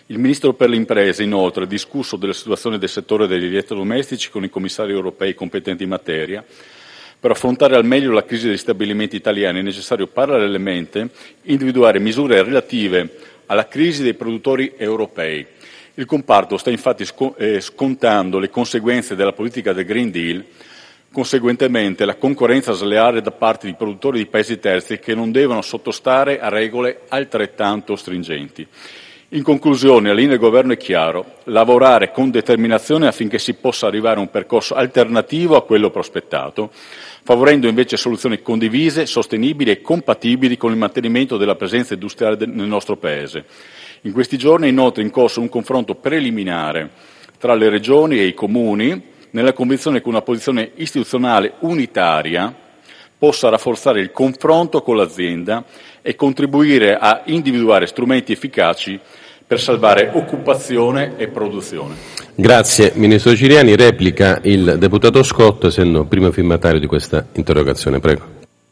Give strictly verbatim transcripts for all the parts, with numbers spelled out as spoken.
Il Ministro per le Imprese, inoltre, ha discusso della situazione del settore degli elettrodomestici con i commissari europei competenti in materia. Per affrontare al meglio la crisi degli stabilimenti italiani è necessario parallelamente individuare misure relative alla crisi dei produttori europei. Il comparto sta infatti scontando le conseguenze della politica del Green Deal, conseguentemente la concorrenza sleale da parte di produttori di paesi terzi che non devono sottostare a regole altrettanto stringenti. In conclusione, la linea del Governo è chiaro: lavorare con determinazione affinché si possa arrivare a un percorso alternativo a quello prospettato, favorendo invece soluzioni condivise, sostenibili e compatibili con il mantenimento della presenza industriale nel nostro Paese. In questi giorni è inoltre in corso un confronto preliminare tra le regioni e i comuni, nella convinzione che una posizione istituzionale unitaria possa rafforzare il confronto con l'azienda e contribuire a individuare strumenti efficaci per salvare occupazione e produzione. Grazie Ministro Ciriani. Replica il deputato Scott, essendo primo firmatario di questa interrogazione. Prego.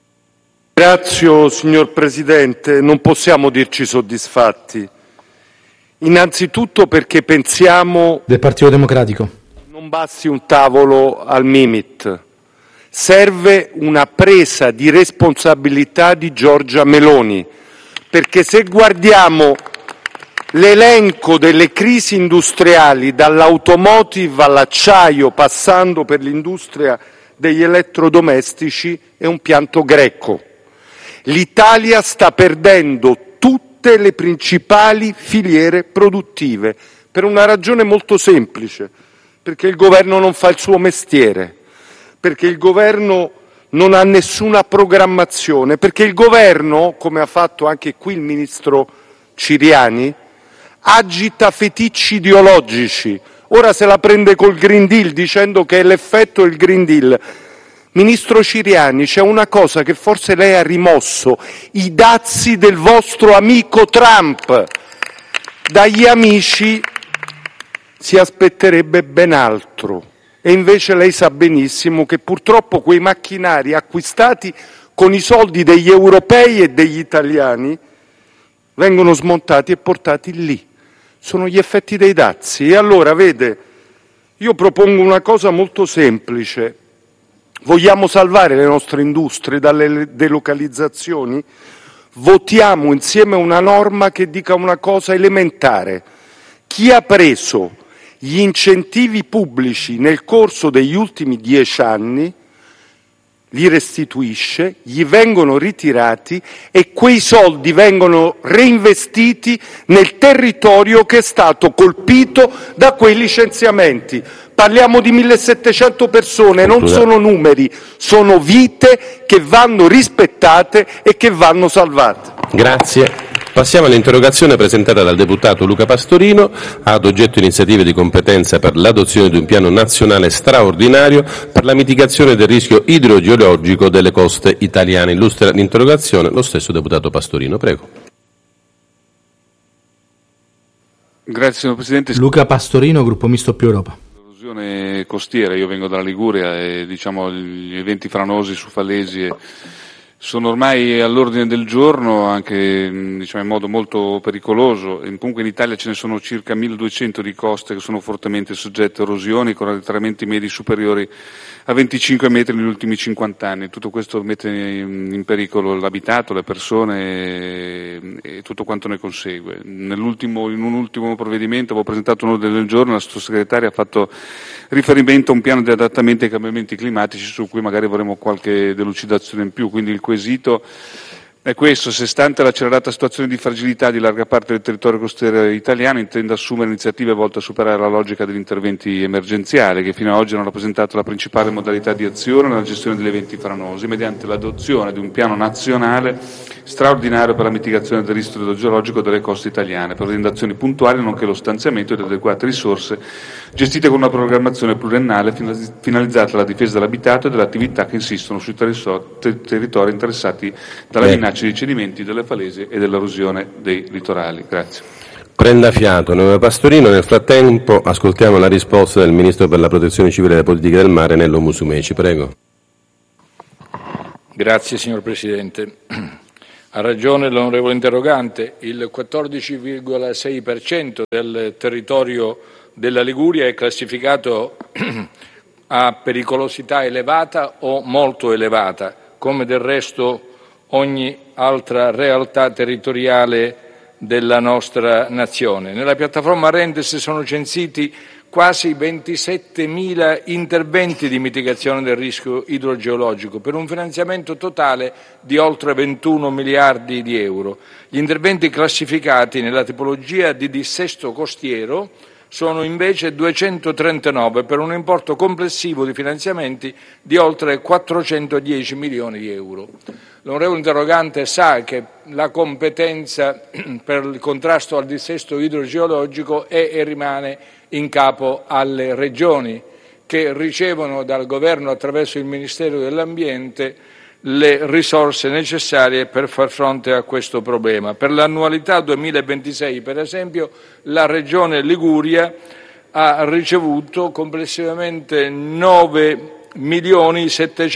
Grazie signor Presidente. Non possiamo dirci soddisfatti. Innanzitutto perché pensiamo del Partito Democratico non basti un tavolo al Mimit. Serve una presa di responsabilità di Giorgia Meloni, perché se guardiamo l'elenco delle crisi industriali, dall'automotive all'acciaio, passando per l'industria degli elettrodomestici, è un pianto greco. L'Italia sta perdendo tutte le principali filiere produttive, per una ragione molto semplice, perché il governo non fa il suo mestiere, perché il governo non ha nessuna programmazione, perché il governo, come ha fatto anche qui il ministro Ciriani, agita feticci ideologici. Ora se la prende col Green Deal dicendo che è l'effetto del Green Deal. Ministro Ciriani, c'è una cosa che forse lei ha rimosso: i dazi del vostro amico Trump. Dagli amici si aspetterebbe ben altro. E invece lei sa benissimo che purtroppo quei macchinari acquistati con i soldi degli europei e degli italiani vengono smontati e portati lì. Sono gli effetti dei dazi. E allora, vede, io propongo una cosa molto semplice. Vogliamo salvare le nostre industrie dalle delocalizzazioni? Votiamo insieme una norma che dica una cosa elementare. Chi ha preso gli incentivi pubblici nel corso degli ultimi dieci anni li restituisce, gli vengono ritirati e quei soldi vengono reinvestiti nel territorio che è stato colpito da quei licenziamenti. Parliamo di millesettecento persone, non sono numeri, sono vite che vanno rispettate e che vanno salvate. Grazie. Passiamo all'interrogazione presentata dal deputato Luca Pastorino, ha ad oggetto iniziative di competenza per l'adozione di un piano nazionale straordinario per la mitigazione del rischio idrogeologico delle coste italiane. Illustra l'interrogazione lo stesso deputato Pastorino. Prego. Grazie signor Presidente. Luca Pastorino, Gruppo Misto Più Europa. L'erosione costiera, io vengo dalla Liguria e diciamo gli eventi franosi su Fallesi sono ormai all'ordine del giorno, anche diciamo, in modo molto pericoloso. E comunque in Italia ce ne sono circa milleduecento di coste che sono fortemente soggette a erosioni, con arretramenti medi superiori a venticinque metri negli ultimi cinquanta anni. Tutto questo mette in pericolo l'abitato, le persone e, e tutto quanto ne consegue. Nell'ultimo, in un ultimo provvedimento avevo presentato un ordine del giorno, la sottosegretaria ha fatto riferimento a un piano di adattamento ai cambiamenti climatici su cui magari avremo qualche delucidazione in più. Quindi il quesito è questo: se stante l'accelerata situazione di fragilità di larga parte del territorio costiero italiano intende assumere iniziative volte a superare la logica degli interventi emergenziali che fino ad oggi hanno rappresentato la principale modalità di azione nella gestione degli eventi franosi, mediante l'adozione di un piano nazionale straordinario per la mitigazione del rischio idrogeologico delle coste italiane, per le inondazioni puntuali, nonché lo stanziamento di adeguate risorse gestite con una programmazione pluriennale finalizzata alla difesa dell'abitato e delle attività che insistono sui territori interessati dalla Beh. minaccia di cedimenti, delle falesie e dell'erosione dei litorali. Grazie. Prenda fiato, onorevole Pastorino. Nel frattempo ascoltiamo la risposta del Ministro per la Protezione Civile e le Politiche del Mare, Nello Musumeci. Prego. Grazie signor Presidente. Ha ragione l'onorevole interrogante, il quattordici virgola sei per cento del territorio della Liguria è classificato a pericolosità elevata o molto elevata, come del resto ogni altra realtà territoriale della nostra nazione. Nella piattaforma Rendes sono censiti quasi ventisettemila interventi di mitigazione del rischio idrogeologico per un finanziamento totale di oltre ventuno miliardi di euro. Gli interventi classificati nella tipologia di dissesto costiero sono invece duecentotrentanove per un importo complessivo di finanziamenti di oltre quattrocentodieci milioni di euro. L'onorevole interrogante sa che la competenza per il contrasto al dissesto idrogeologico è e rimane in capo alle regioni, che ricevono dal Governo attraverso il Ministero dell'Ambiente le risorse necessarie per far fronte a questo problema. Per l'annualità duemilaventisei, per esempio, la Regione Liguria ha ricevuto complessivamente nove milioni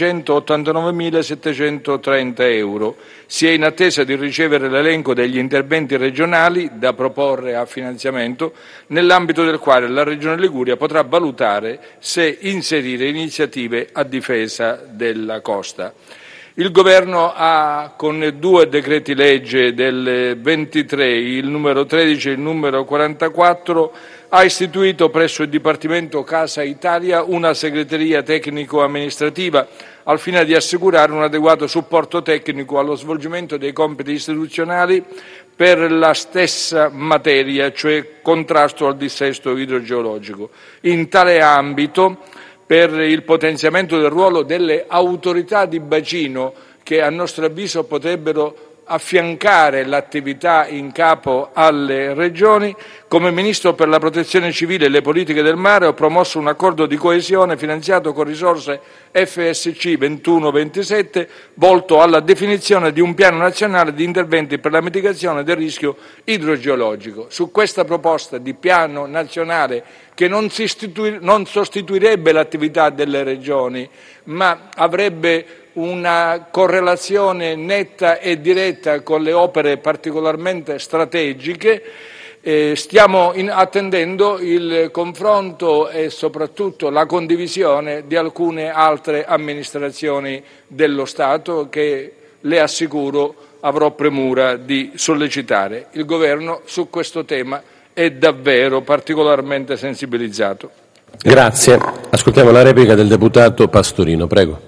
settecentottantanovemilasettecentotrenta euro. Si è in attesa di ricevere l'elenco degli interventi regionali da proporre a finanziamento, nell'ambito del quale la Regione Liguria potrà valutare se inserire iniziative a difesa della costa. Il Governo ha, con due decreti legge del ventitré, il numero tredici e il numero quarantaquattro, ha istituito presso il Dipartimento Casa Italia una segreteria tecnico-amministrativa al fine di assicurare un adeguato supporto tecnico allo svolgimento dei compiti istituzionali per la stessa materia, cioè contrasto al dissesto idrogeologico. In tale ambito, per il potenziamento del ruolo delle autorità di bacino, che a nostro avviso potrebbero affiancare l'attività in capo alle regioni, come Ministro per la Protezione Civile e le Politiche del Mare ho promosso un accordo di coesione finanziato con risorse F S C ventuno ventisette volto alla definizione di un piano nazionale di interventi per la mitigazione del rischio idrogeologico. Su questa proposta di piano nazionale, che non, non sostituirebbe l'attività delle regioni, ma avrebbe una correlazione netta e diretta con le opere particolarmente strategiche, eh, stiamo in, attendendo il confronto e soprattutto la condivisione di alcune altre amministrazioni dello Stato che, le assicuro, avrò premura di sollecitare. Il Governo su questo tema è davvero particolarmente sensibilizzato. Grazie. Ascoltiamo la replica del deputato Pastorino, prego.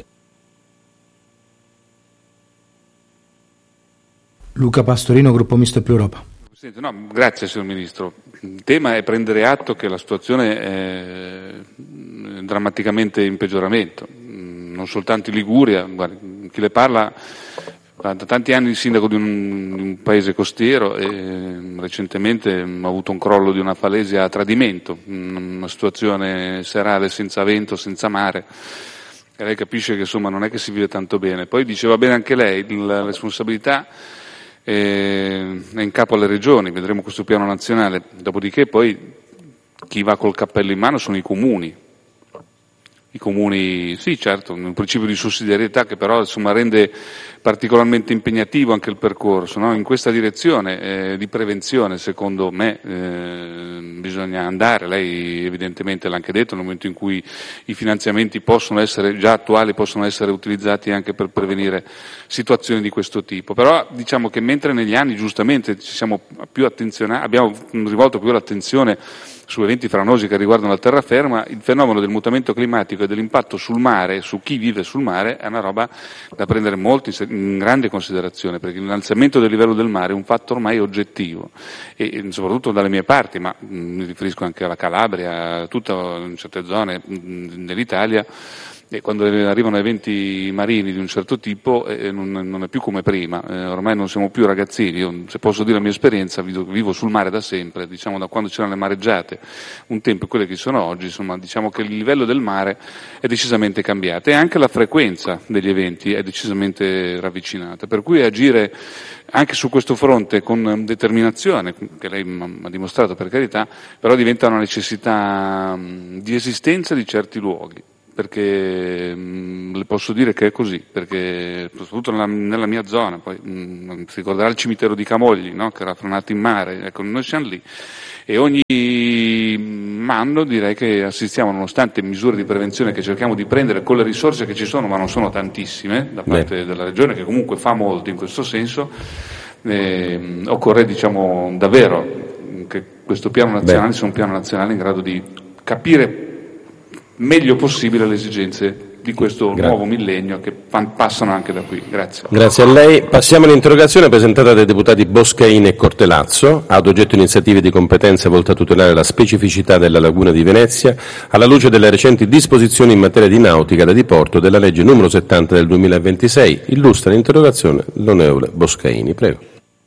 Luca Pastorino, Gruppo Misto più Europa. No, grazie signor Ministro. Il tema è prendere atto che la situazione è drammaticamente in peggioramento, non soltanto in Liguria. Guardi, chi le parla da tanti anni il sindaco di un, di un paese costiero e recentemente ha avuto un crollo di una falesia a Tradimento, una situazione serale senza vento, senza mare. E lei capisce che insomma non è che si vive tanto bene. Poi diceva bene anche lei, la responsabilità è in capo alle regioni, vedremo questo piano nazionale, dopodiché poi chi va col cappello in mano sono i comuni. I comuni, sì certo, un principio di sussidiarietà che però insomma rende particolarmente impegnativo anche il percorso, no? In questa direzione eh, di prevenzione secondo me eh, bisogna andare, lei evidentemente l'ha anche detto, nel momento in cui i finanziamenti possono essere già attuali, possono essere utilizzati anche per prevenire situazioni di questo tipo, però diciamo che mentre negli anni giustamente ci siamo più attenzionati, abbiamo rivolto più l'attenzione su eventi franosi che riguardano la terraferma, il fenomeno del mutamento climatico e dell'impatto sul mare, su chi vive sul mare, è una roba da prendere molto in grande considerazione, perché l'innalzamento del livello del mare è un fatto ormai oggettivo, e soprattutto dalle mie parti, ma mi riferisco anche alla Calabria, a tutte in certe zone dell'Italia, e quando arrivano eventi marini di un certo tipo eh, non, non è più come prima, eh, ormai non siamo più ragazzini. Io, se posso dire la mia esperienza, vivo, vivo sul mare da sempre, diciamo da quando c'erano le mareggiate, un tempo e quelle che sono oggi, insomma diciamo che il livello del mare è decisamente cambiato e anche la frequenza degli eventi è decisamente ravvicinata, per cui agire anche su questo fronte con determinazione, che lei ha dimostrato per carità, però diventa una necessità di esistenza di certi luoghi. perché mh, le posso dire che è così, perché soprattutto nella, nella mia zona, poi mh, si ricorderà il cimitero di Camogli, no? Che era franato in mare, ecco, noi siamo lì e ogni anno direi che assistiamo, nonostante misure di prevenzione che cerchiamo di prendere con le risorse che ci sono, ma non sono tantissime da parte Beh. della Regione, che comunque fa molto in questo senso, eh, occorre diciamo davvero che questo piano nazionale Beh. sia un piano nazionale in grado di capire meglio possibile le esigenze di questo Grazie. nuovo millennio che passano anche da qui. Grazie. Grazie a lei. Passiamo all'interrogazione presentata dai deputati Boscaini e Cortelazzo, ad oggetto iniziative di competenza volte a tutelare la specificità della laguna di Venezia, alla luce delle recenti disposizioni in materia di nautica da diporto della legge numero settanta del duemilaventisei. Illustra l'interrogazione l'onorevole Boscaini. Prego.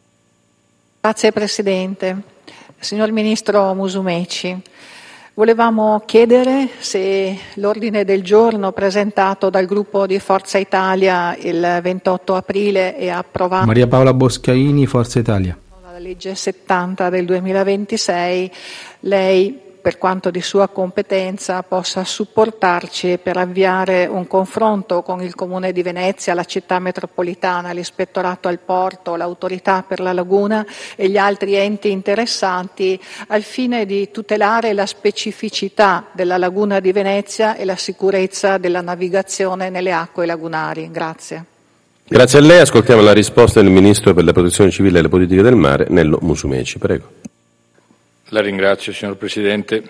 Grazie Presidente. Signor Ministro Musumeci, volevamo chiedere se l'ordine del giorno presentato dal gruppo di Forza Italia il ventotto aprile e approvato Maria Paola Boscaini, Forza Italia. La legge settanta del duemilaventisei, lei per quanto di sua competenza possa supportarci per avviare un confronto con il Comune di Venezia, la città metropolitana, l'Ispettorato al Porto, l'Autorità per la Laguna e gli altri enti interessati al fine di tutelare la specificità della Laguna di Venezia e la sicurezza della navigazione nelle acque lagunari. Grazie. Grazie a lei. Ascoltiamo la risposta del Ministro per la Protezione Civile e le Politiche del Mare, Nello Musumeci. Prego. La ringrazio, signor Presidente.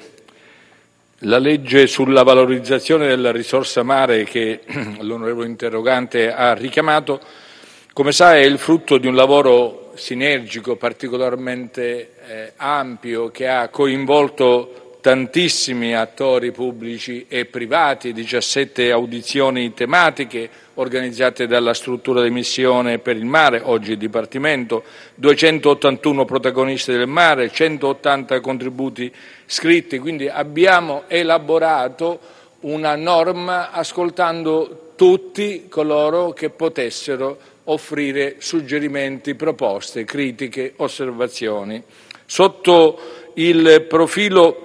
La legge sulla valorizzazione della risorsa mare che l'onorevole interrogante ha richiamato, come sa, è il frutto di un lavoro sinergico particolarmente eh, ampio che ha coinvolto tantissimi attori pubblici e privati, diciassette audizioni tematiche organizzate dalla struttura di missione per il mare, oggi il Dipartimento, duecentottantuno protagonisti del mare, centottanta contributi scritti, quindi abbiamo elaborato una norma ascoltando tutti coloro che potessero offrire suggerimenti, proposte, critiche, osservazioni. Sotto il profilo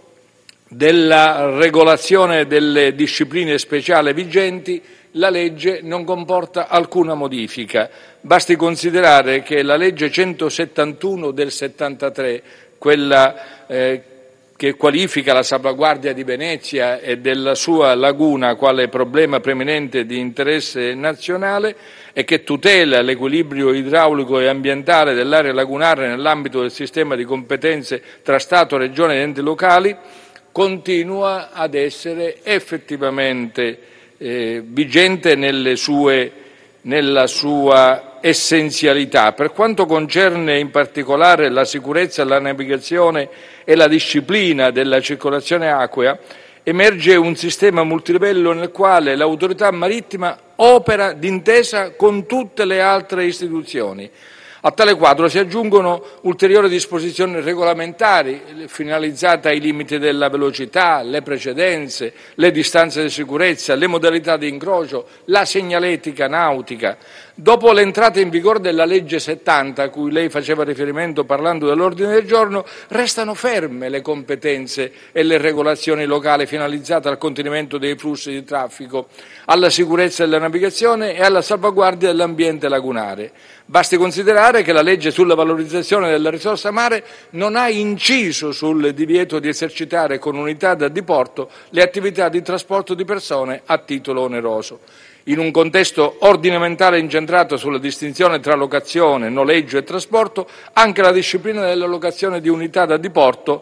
della regolazione delle discipline speciali vigenti, la legge non comporta alcuna modifica. Basti considerare che la legge centosettantuno del settantatré, quella eh, che qualifica la salvaguardia di Venezia e della sua laguna quale problema preminente di interesse nazionale e che tutela l'equilibrio idraulico e ambientale dell'area lagunare nell'ambito del sistema di competenze tra Stato, Regione ed enti locali, continua ad essere effettivamente eh, vigente nelle sue, nella sua essenzialità. Per quanto concerne in particolare la sicurezza, la navigazione e la disciplina della circolazione acquea, emerge un sistema multilivello nel quale l'autorità marittima opera d'intesa con tutte le altre istituzioni. A tale quadro si aggiungono ulteriori disposizioni regolamentari finalizzate ai limiti della velocità, le precedenze, le distanze di sicurezza, le modalità di incrocio, la segnaletica nautica. Dopo l'entrata in vigore della legge settanta, a cui lei faceva riferimento parlando dell'ordine del giorno, restano ferme le competenze e le regolazioni locali finalizzate al contenimento dei flussi di traffico, alla sicurezza della navigazione e alla salvaguardia dell'ambiente lagunare. Basti considerare che la legge sulla valorizzazione della risorsa mare non ha inciso sul divieto di esercitare con unità da diporto le attività di trasporto di persone a titolo oneroso. In un contesto ordinamentale incentrato sulla distinzione tra locazione, noleggio e trasporto, anche la disciplina della locazione di unità da diporto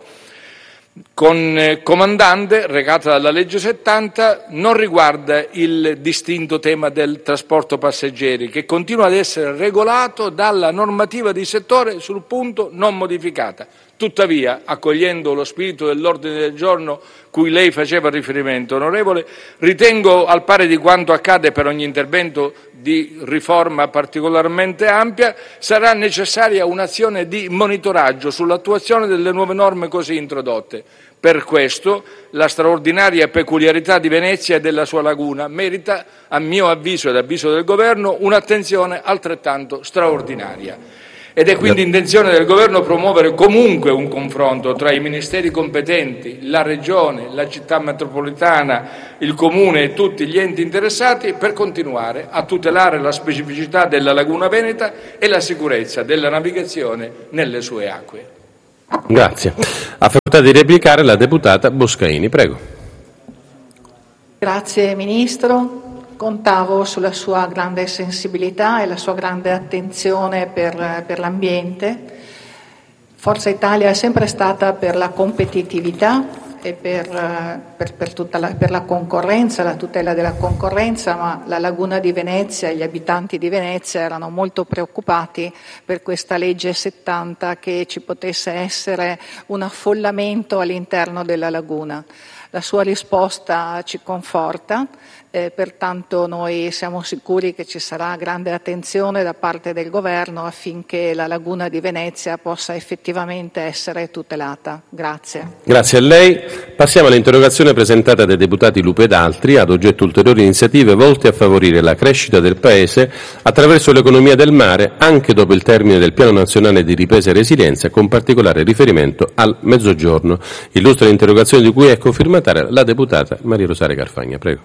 con comandante, recata dalla legge settanta, non riguarda il distinto tema del trasporto passeggeri, che continua ad essere regolato dalla normativa di settore sul punto non modificata. Tuttavia, accogliendo lo spirito dell'ordine del giorno cui lei faceva riferimento, onorevole, ritengo, al pari di quanto accade per ogni intervento di riforma particolarmente ampia, sarà necessaria un'azione di monitoraggio sull'attuazione delle nuove norme così introdotte. Per questo la straordinaria peculiarità di Venezia e della sua laguna merita, a mio avviso ed avviso del Governo, un'attenzione altrettanto straordinaria. Ed è quindi intenzione del Governo promuovere comunque un confronto tra i ministeri competenti, la Regione, la città metropolitana, il Comune e tutti gli enti interessati per continuare a tutelare la specificità della Laguna Veneta e la sicurezza della navigazione nelle sue acque. Grazie. Ha facoltà di replicare la deputata Boscaini, prego. Grazie Ministro. Contavo sulla sua grande sensibilità e la sua grande attenzione per, per l'ambiente. Forza Italia è sempre stata per la competitività e per, per, per, tutta la, per la concorrenza, la tutela della concorrenza, ma la Laguna di Venezia e gli abitanti di Venezia erano molto preoccupati per questa legge settanta, che ci potesse essere un affollamento all'interno della laguna. La sua risposta ci conforta, eh, pertanto noi siamo sicuri che ci sarà grande attenzione da parte del Governo affinché la Laguna di Venezia possa effettivamente essere tutelata. Grazie. Grazie a lei. Passiamo all'interrogazione presentata dai deputati Lupo ed altri, ad oggetto ulteriori iniziative volte a favorire la crescita del Paese attraverso l'economia del mare, anche dopo il termine del Piano Nazionale di Ripresa e Resilienza, con particolare riferimento al Mezzogiorno. Illustra l'interrogazione di cui è cofirmataria la deputata Maria Rosaria Carfagna. Prego.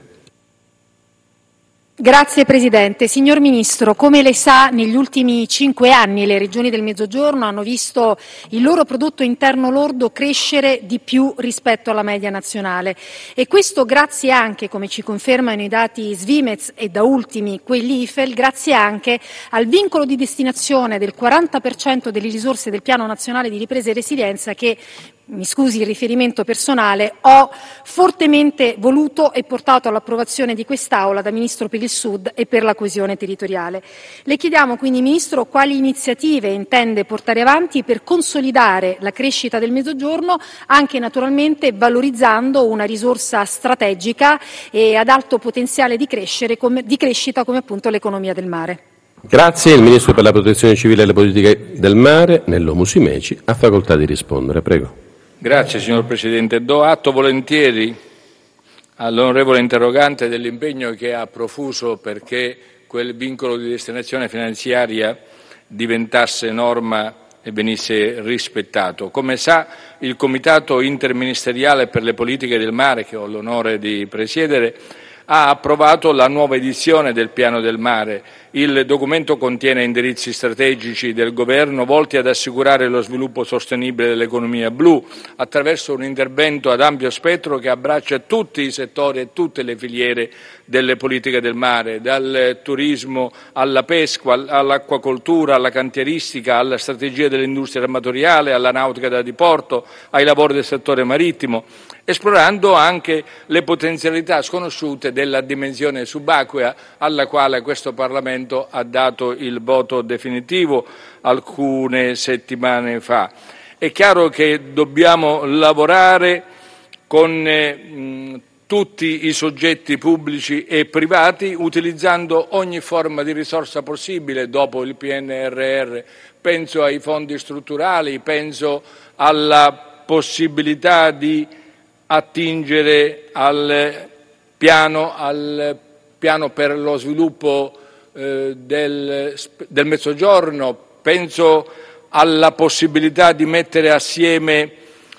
Grazie Presidente. Signor Ministro, come lei sa, negli ultimi cinque anni le regioni del Mezzogiorno hanno visto il loro prodotto interno lordo crescere di più rispetto alla media nazionale, e questo grazie anche, come ci confermano i dati Svimez e da ultimi quelli I F E L, grazie anche al vincolo di destinazione del quaranta per cento delle risorse del Piano Nazionale di Ripresa e Resilienza che, mi scusi il riferimento personale, ho fortemente voluto e portato all'approvazione di quest'Aula da Ministro per il Sud e per la coesione territoriale. Le chiediamo quindi, Ministro, quali iniziative intende portare avanti per consolidare la crescita del Mezzogiorno, anche naturalmente valorizzando una risorsa strategica e ad alto potenziale di, crescere, come, di crescita come appunto l'economia del mare. Grazie. Il Ministro per la Protezione Civile e le Politiche del Mare, Nello Musumeci, ha facoltà di rispondere. Prego. Grazie signor Presidente. Do atto volentieri all'onorevole interrogante dell'impegno che ha profuso perché quel vincolo di destinazione finanziaria diventasse norma e venisse rispettato. Come sa, il Comitato interministeriale per le politiche del mare, che ho l'onore di presiedere, ha approvato la nuova edizione del Piano del Mare. Il documento contiene indirizzi strategici del Governo volti ad assicurare lo sviluppo sostenibile dell'economia blu attraverso un intervento ad ampio spettro che abbraccia tutti i settori e tutte le filiere delle politiche del mare, dal turismo alla pesca, all'acquacoltura, alla cantieristica, alla strategia dell'industria armatoriale, alla nautica da diporto, ai lavori del settore marittimo, esplorando anche le potenzialità sconosciute della dimensione subacquea alla quale questo Parlamento ha dato il voto definitivo alcune settimane fa. È chiaro che dobbiamo lavorare con eh, tutti i soggetti pubblici e privati utilizzando ogni forma di risorsa possibile dopo il P N R R. Penso ai fondi strutturali, penso alla possibilità di attingere al piano, al piano per lo sviluppo eh, del, del Mezzogiorno, penso alla possibilità di mettere assieme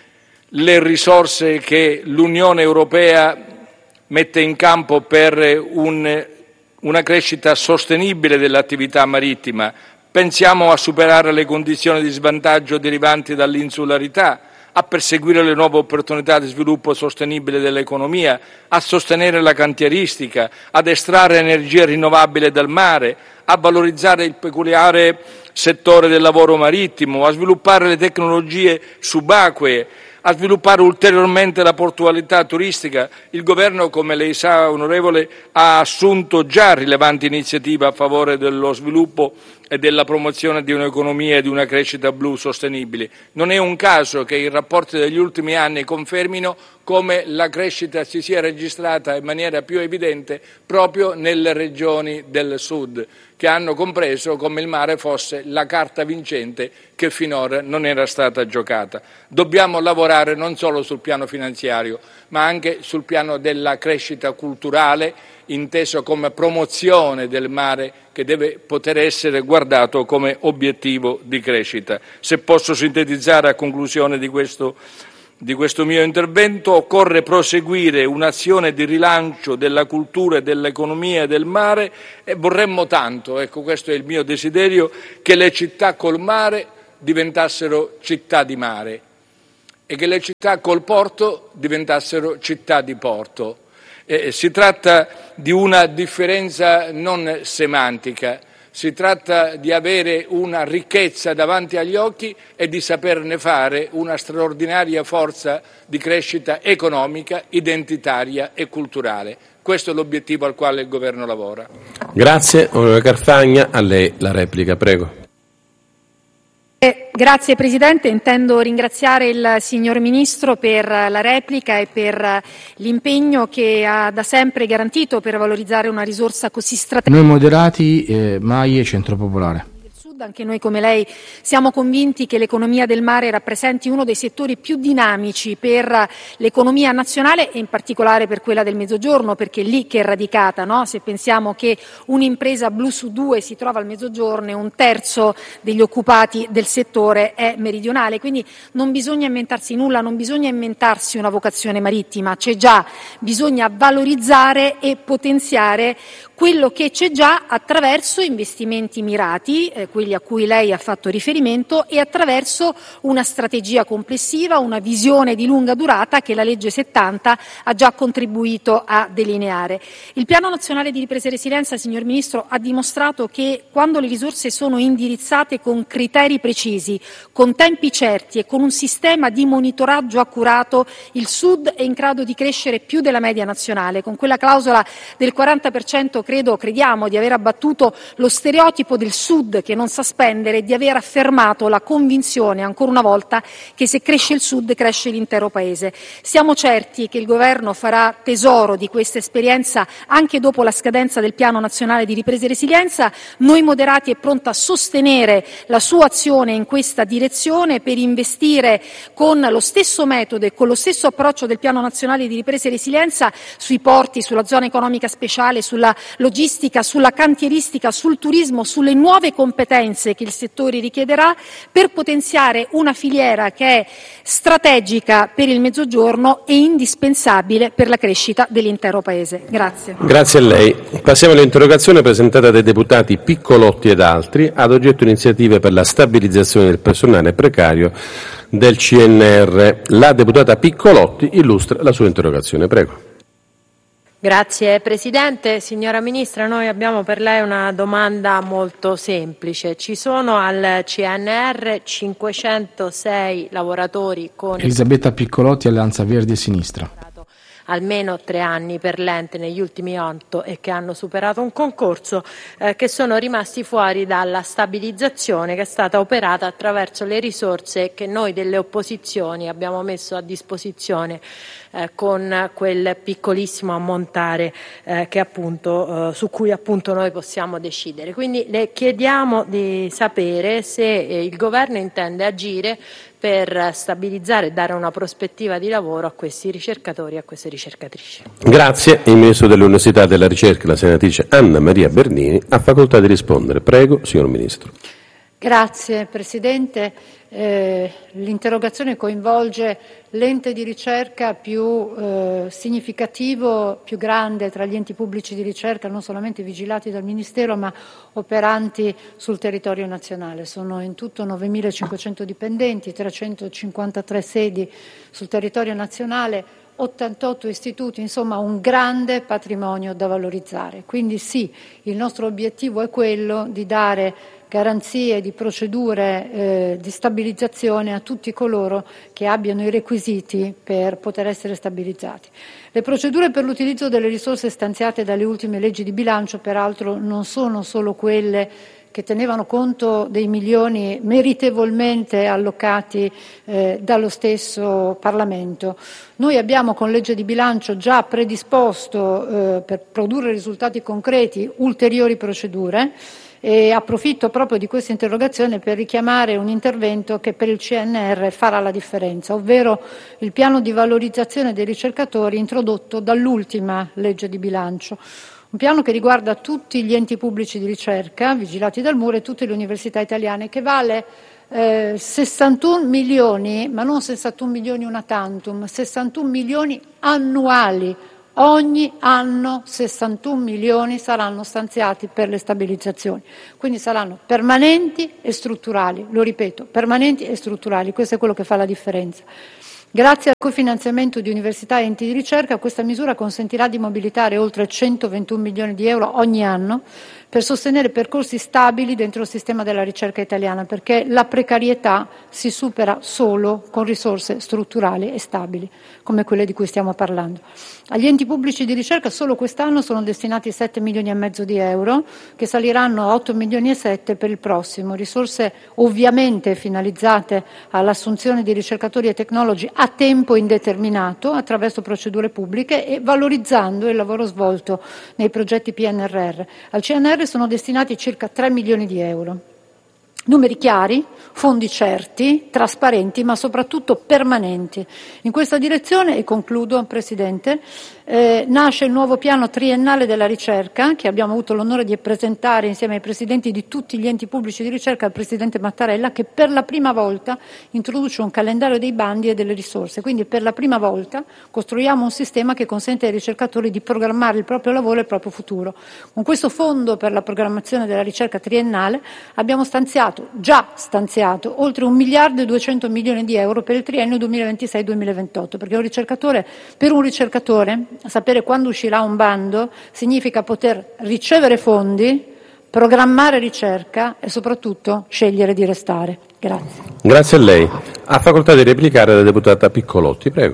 le risorse che l'Unione Europea mette in campo per un, una crescita sostenibile dell'attività marittima. Pensiamo a superare le condizioni di svantaggio derivanti dall'insularità, a perseguire le nuove opportunità di sviluppo sostenibile dell'economia, a sostenere la cantieristica, ad estrarre energia rinnovabile dal mare, a valorizzare il peculiare settore del lavoro marittimo, a sviluppare le tecnologie subacquee, a sviluppare ulteriormente la portualità turistica. Il Governo, come lei sa, onorevole, ha assunto già rilevanti iniziative a favore dello sviluppo e della promozione di un'economia e di una crescita blu sostenibili. Non è un caso che i rapporti degli ultimi anni confermino come la crescita si sia registrata in maniera più evidente proprio nelle regioni del sud, che hanno compreso come il mare fosse la carta vincente che finora non era stata giocata. Dobbiamo lavorare non solo sul piano finanziario, ma anche sul piano della crescita culturale, inteso come promozione del mare, che deve poter essere guardato come obiettivo di crescita. Se posso sintetizzare a conclusione di questo, di questo mio intervento, occorre proseguire un'azione di rilancio della cultura e dell'economia del mare e vorremmo tanto, ecco questo è il mio desiderio, che le città col mare diventassero città di mare e che le città col porto diventassero città di porto. Eh, si tratta di una differenza non semantica, si tratta di avere una ricchezza davanti agli occhi e di saperne fare una straordinaria forza di crescita economica, identitaria e culturale. Questo è l'obiettivo al quale il Governo lavora. Grazie, onorevole Carfagna, a lei la replica, prego. Eh, grazie Presidente, intendo ringraziare il signor Ministro per la replica e per l'impegno che ha da sempre garantito per valorizzare una risorsa così strategica. Noi moderati, eh, M A I e Centro Popolare. Anche noi come lei siamo convinti che l'economia del mare rappresenti uno dei settori più dinamici per l'economia nazionale e in particolare per quella del Mezzogiorno, perché è lì che è radicata, no? Se pensiamo che un'impresa blu su due si trova al Mezzogiorno e un terzo degli occupati del settore è meridionale, quindi non bisogna inventarsi nulla, non bisogna inventarsi una vocazione marittima, c'è già, bisogna valorizzare e potenziare quello che c'è già attraverso investimenti mirati, eh, quelli a cui lei ha fatto riferimento, e attraverso una strategia complessiva, una visione di lunga durata che la legge settanta ha già contribuito a delineare. Il Piano Nazionale di Ripresa e Resilienza, signor Ministro, ha dimostrato che quando le risorse sono indirizzate con criteri precisi, con tempi certi e con un sistema di monitoraggio accurato, il Sud è in grado di crescere più della media nazionale. Con quella clausola del quaranta per cento credo, crediamo di aver abbattuto lo stereotipo del Sud che non sa spendere e di aver affermato la convinzione, ancora una volta, che se cresce il Sud cresce l'intero Paese. Siamo certi che il Governo farà tesoro di questa esperienza anche dopo la scadenza del Piano Nazionale di Ripresa e Resilienza. Noi moderati è pronta a sostenere la sua azione in questa direzione per investire con lo stesso metodo e con lo stesso approccio del Piano Nazionale di Ripresa e Resilienza sui porti, sulla zona economica speciale, sulla logistica, sulla cantieristica, sul turismo, sulle nuove competenze che il settore richiederà per potenziare una filiera che è strategica per il Mezzogiorno e indispensabile per la crescita dell'intero Paese. Grazie. Grazie a lei. Passiamo all'interrogazione presentata dai deputati Piccolotti ed altri ad oggetto iniziative per la stabilizzazione del personale precario del C N R. La deputata Piccolotti illustra la sua interrogazione. Prego. Grazie Presidente. Signora Ministra, noi abbiamo per lei una domanda molto semplice. Ci sono al C N R cinquecentosei lavoratori con Elisabetta Piccolotti, Alleanza Verdi e Sinistra. Almeno tre anni per l'ente negli ultimi otto e che hanno superato un concorso, eh, che sono rimasti fuori dalla stabilizzazione che è stata operata attraverso le risorse che noi delle opposizioni abbiamo messo a disposizione eh, con quel piccolissimo ammontare eh, che appunto, eh, su cui appunto noi possiamo decidere. Quindi le chiediamo di sapere se eh, il Governo intende agire per stabilizzare e dare una prospettiva di lavoro a questi ricercatori e a queste ricercatrici. Grazie. Il Ministro dell'Università e della Ricerca, la senatrice Anna Maria Bernini, ha facoltà di rispondere. Prego, signor Ministro. Grazie Presidente. Eh, l'interrogazione coinvolge l'ente di ricerca più eh, significativo, più grande tra gli enti pubblici di ricerca, non solamente vigilati dal Ministero ma operanti sul territorio nazionale. Sono in tutto novemilacinquecento dipendenti, trecentocinquantatré sedi sul territorio nazionale, ottantotto istituti, insomma un grande patrimonio da valorizzare. Quindi sì, il nostro obiettivo è quello di dare garanzie di procedure eh, di stabilizzazione a tutti coloro che abbiano i requisiti per poter essere stabilizzati. Le procedure per l'utilizzo delle risorse stanziate dalle ultime leggi di bilancio, peraltro, non sono solo quelle che tenevano conto dei milioni meritevolmente allocati eh, dallo stesso Parlamento. Noi abbiamo con legge di bilancio già predisposto eh, per produrre risultati concreti ulteriori procedure e approfitto proprio di questa interrogazione per richiamare un intervento che per il C N R farà la differenza, ovvero il piano di valorizzazione dei ricercatori introdotto dall'ultima legge di bilancio. Un piano che riguarda tutti gli enti pubblici di ricerca vigilati dal M U R e tutte le università italiane, che vale eh, sessantuno milioni, ma non sessantuno milioni una tantum, sessantuno milioni annuali. Ogni anno sessantuno milioni saranno stanziati per le stabilizzazioni, quindi saranno permanenti e strutturali, lo ripeto, permanenti e strutturali, questo è quello che fa la differenza. Grazie al cofinanziamento di università e enti di ricerca, questa misura consentirà di mobilitare oltre centoventuno milioni di euro ogni anno per sostenere percorsi stabili dentro il sistema della ricerca italiana, perché la precarietà si supera solo con risorse strutturali e stabili, come quelle di cui stiamo parlando. Agli enti pubblici di ricerca solo quest'anno sono destinati sette milioni e mezzo di euro, che saliranno a otto milioni e sette per il prossimo, risorse ovviamente finalizzate all'assunzione di ricercatori e tecnologi a tempo indeterminato attraverso procedure pubbliche e valorizzando il lavoro svolto nei progetti P N R R. Al C N R sono destinati circa tre milioni di euro. Numeri chiari, fondi certi, trasparenti, ma soprattutto permanenti. In questa direzione, e concludo, Presidente, eh, nasce il nuovo piano triennale della ricerca, che abbiamo avuto l'onore di presentare insieme ai presidenti di tutti gli enti pubblici di ricerca al Presidente Mattarella, che per la prima volta introduce un calendario dei bandi e delle risorse. Quindi per la prima volta costruiamo un sistema che consente ai ricercatori di programmare il proprio lavoro e il proprio futuro. Con questo fondo per la programmazione della ricerca triennale abbiamo stanziato già stanziato oltre un miliardo e duecento milioni di euro per il triennio duemilaventisei duemilaventotto, perché un ricercatore, per un ricercatore sapere quando uscirà un bando significa poter ricevere fondi, programmare ricerca e soprattutto scegliere di restare. Grazie. Grazie a lei. Ha facoltà di replicare la deputata Piccolotti, prego.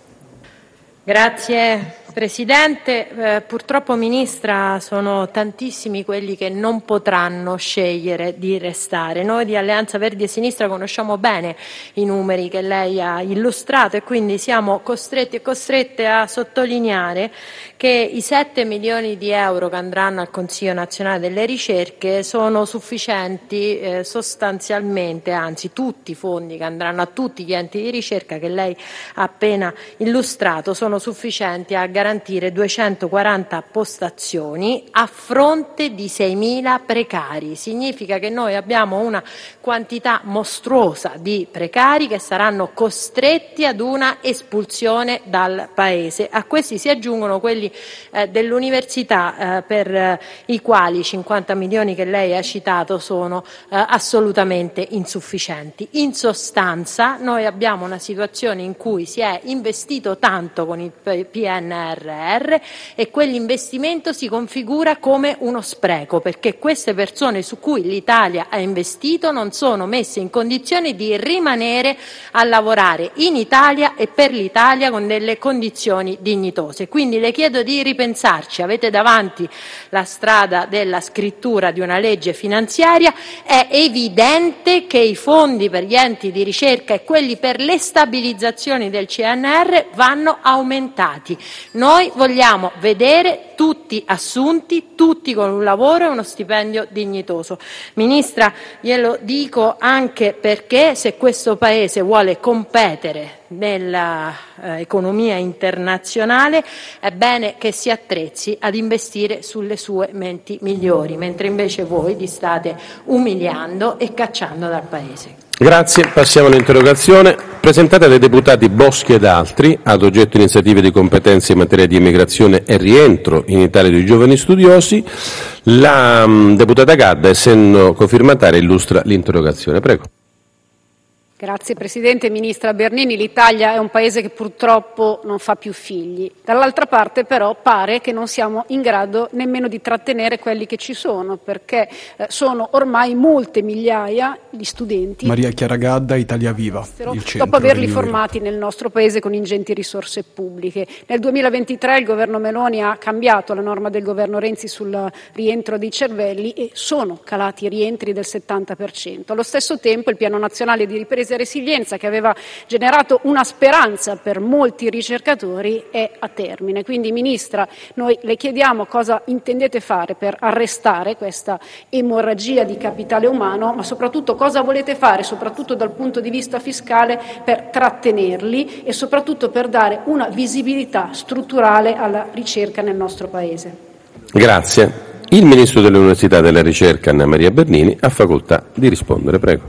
Grazie Presidente, eh, purtroppo Ministra sono tantissimi quelli che non potranno scegliere di restare. Noi di Alleanza Verdi e Sinistra conosciamo bene i numeri che lei ha illustrato e quindi siamo costretti e costrette a sottolineare che i sette milioni di euro che andranno al Consiglio Nazionale delle Ricerche sono sufficienti eh, sostanzialmente, anzi tutti i fondi che andranno a tutti gli enti di ricerca che lei ha appena illustrato sono sufficienti a garantire duecentoquaranta postazioni a fronte di seimila precari. Significa che noi abbiamo una quantità mostruosa di precari che saranno costretti ad una espulsione dal Paese. A questi si aggiungono quelli eh, dell'università eh, per eh, i quali i cinquanta milioni che lei ha citato sono eh, assolutamente insufficienti. In sostanza noi abbiamo una situazione in cui si è investito tanto con il P N R R e quell'investimento si configura come uno spreco, perché queste persone su cui l'Italia ha investito non sono messe in condizione di rimanere a lavorare in Italia e per l'Italia con delle condizioni dignitose. Quindi le chiedo di ripensarci, avete davanti la strada della scrittura di una legge finanziaria, è evidente che i fondi per gli enti di ricerca e quelli per le stabilizzazioni del C N R vanno aumentati. Noi vogliamo vedere tutti assunti, tutti con un lavoro e uno stipendio dignitoso. Ministra, glielo dico anche perché se questo Paese vuole competere nell'economia eh, internazionale è bene che si attrezzi ad investire sulle sue menti migliori, mentre invece voi li state umiliando e cacciando dal Paese. Grazie, passiamo all'interrogazione presentata dai deputati Boschi ed altri, ad oggetto iniziative di competenze in materia di immigrazione e rientro in Italia di giovani studiosi. La um, deputata Gadda, essendo cofirmataria, illustra l'interrogazione. Prego. Grazie Presidente. Ministra Bernini, l'Italia è un paese che purtroppo non fa più figli. Dall'altra parte però pare che non siamo in grado nemmeno di trattenere quelli che ci sono, perché eh, sono ormai molte migliaia di studenti. Maria Chiara Gadda, Italia Viva, il centro dopo averli formati nel nostro paese con ingenti risorse pubbliche. Nel duemilaventitré il governo Meloni ha cambiato la norma del governo Renzi sul rientro dei cervelli e sono calati i rientri del settanta per cento. Allo stesso tempo il Piano Nazionale di Ripresa e Resilienza, che aveva generato una speranza per molti ricercatori, è a termine. Quindi Ministra, noi le chiediamo cosa intendete fare per arrestare questa emorragia di capitale umano, ma soprattutto cosa volete fare, soprattutto dal punto di vista fiscale, per trattenerli e soprattutto per dare una visibilità strutturale alla ricerca nel nostro Paese. Grazie. Il Ministro dell'Università e della Ricerca, Anna Maria Bernini, ha facoltà di rispondere. Prego.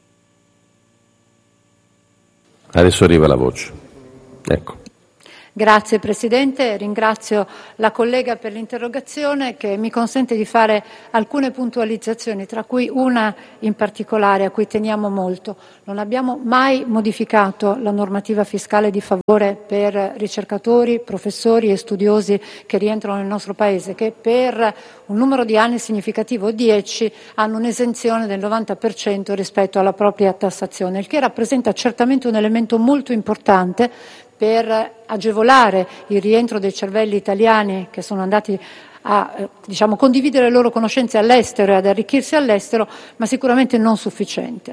Adesso arriva la voce. Ecco. Grazie Presidente, ringrazio la collega per l'interrogazione che mi consente di fare alcune puntualizzazioni, tra cui una in particolare a cui teniamo molto. Non abbiamo mai modificato la normativa fiscale di favore per ricercatori, professori e studiosi che rientrano nel nostro Paese, che per un numero di anni significativo, dieci, hanno un'esenzione del novanta per cento rispetto alla propria tassazione, il che rappresenta certamente un elemento molto importante per agevolare il rientro dei cervelli italiani che sono andati a eh, diciamo, condividere le loro conoscenze all'estero e ad arricchirsi all'estero, ma sicuramente non sufficiente.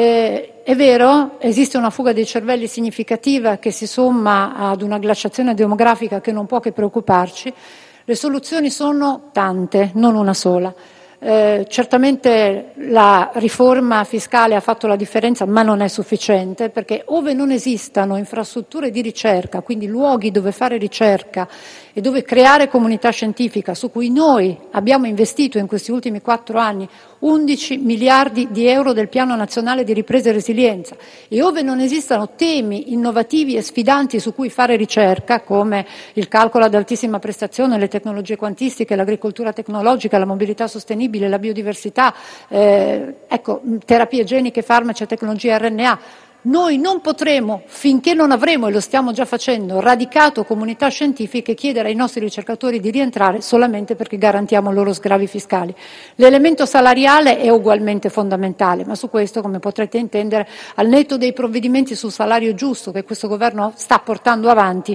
Eh, è vero, esiste una fuga dei cervelli significativa che si somma ad una glaciazione demografica che non può che preoccuparci. Le soluzioni sono tante, non una sola. Eh, certamente la riforma fiscale ha fatto la differenza, ma non è sufficiente, perché ove non esistano infrastrutture di ricerca, quindi luoghi dove fare ricerca e dove creare comunità scientifica, su cui noi abbiamo investito in questi ultimi quattro anni undici miliardi di euro del Piano Nazionale di Ripresa e Resilienza, e ove non esistano temi innovativi e sfidanti su cui fare ricerca, come il calcolo ad altissima prestazione, le tecnologie quantistiche, l'agricoltura tecnologica, la mobilità sostenibile, la biodiversità, eh, ecco, terapie geniche, farmaci e tecnologie R N A, noi non potremo, finché non avremo, e lo stiamo già facendo, radicato comunità scientifiche, chiedere ai nostri ricercatori di rientrare solamente perché garantiamo loro sgravi fiscali. L'elemento salariale è ugualmente fondamentale, ma su questo, come potrete intendere, al netto dei provvedimenti sul salario giusto che questo Governo sta portando avanti,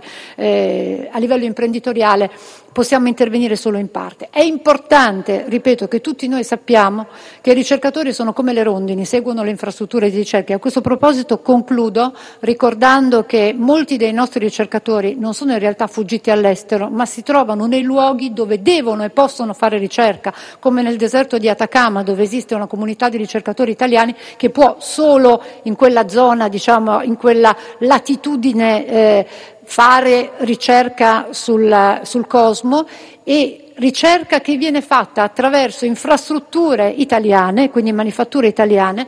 eh, a livello imprenditoriale possiamo intervenire solo in parte. È importante, ripeto, che tutti noi sappiamo che i ricercatori sono come le rondini, seguono le infrastrutture di ricerca. A questo proposito concludo ricordando che molti dei nostri ricercatori non sono in realtà fuggiti all'estero, ma si trovano nei luoghi dove devono e possono fare ricerca, come nel deserto di Atacama, dove esiste una comunità di ricercatori italiani che può solo in quella zona, diciamo, in quella latitudine eh, fare ricerca sul, sul cosmo, e ricerca che viene fatta attraverso infrastrutture italiane, quindi manifatture italiane,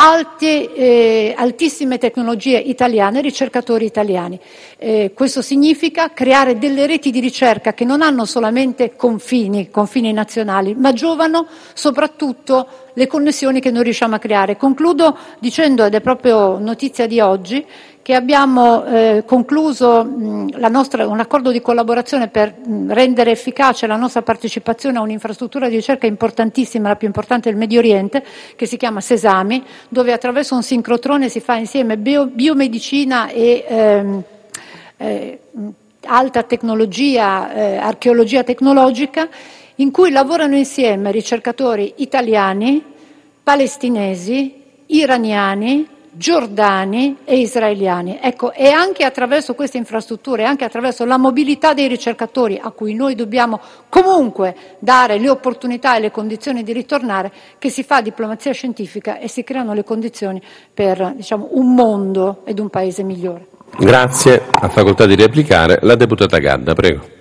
alte, eh, altissime tecnologie italiane, ricercatori italiani. Eh, questo significa creare delle reti di ricerca che non hanno solamente confini, confini nazionali, ma giovano soprattutto le connessioni che noi riusciamo a creare. Concludo dicendo, ed è proprio notizia di oggi, che abbiamo eh, concluso mh, la nostra, un accordo di collaborazione per mh, rendere efficace la nostra partecipazione a un'infrastruttura di ricerca importantissima, la più importante del Medio Oriente, che si chiama Sesami, dove attraverso un sincrotrone si fa insieme bio, biomedicina e ehm, eh, alta tecnologia, eh, archeologia tecnologica, in cui lavorano insieme ricercatori italiani, palestinesi, iraniani, giordani e israeliani. Ecco, è anche attraverso queste infrastrutture, anche attraverso la mobilità dei ricercatori, a cui noi dobbiamo comunque dare le opportunità e le condizioni di ritornare, che si fa diplomazia scientifica e si creano le condizioni per, diciamo, un mondo ed un paese migliore. Grazie. Ha facoltà di replicare la deputata Gadda, prego.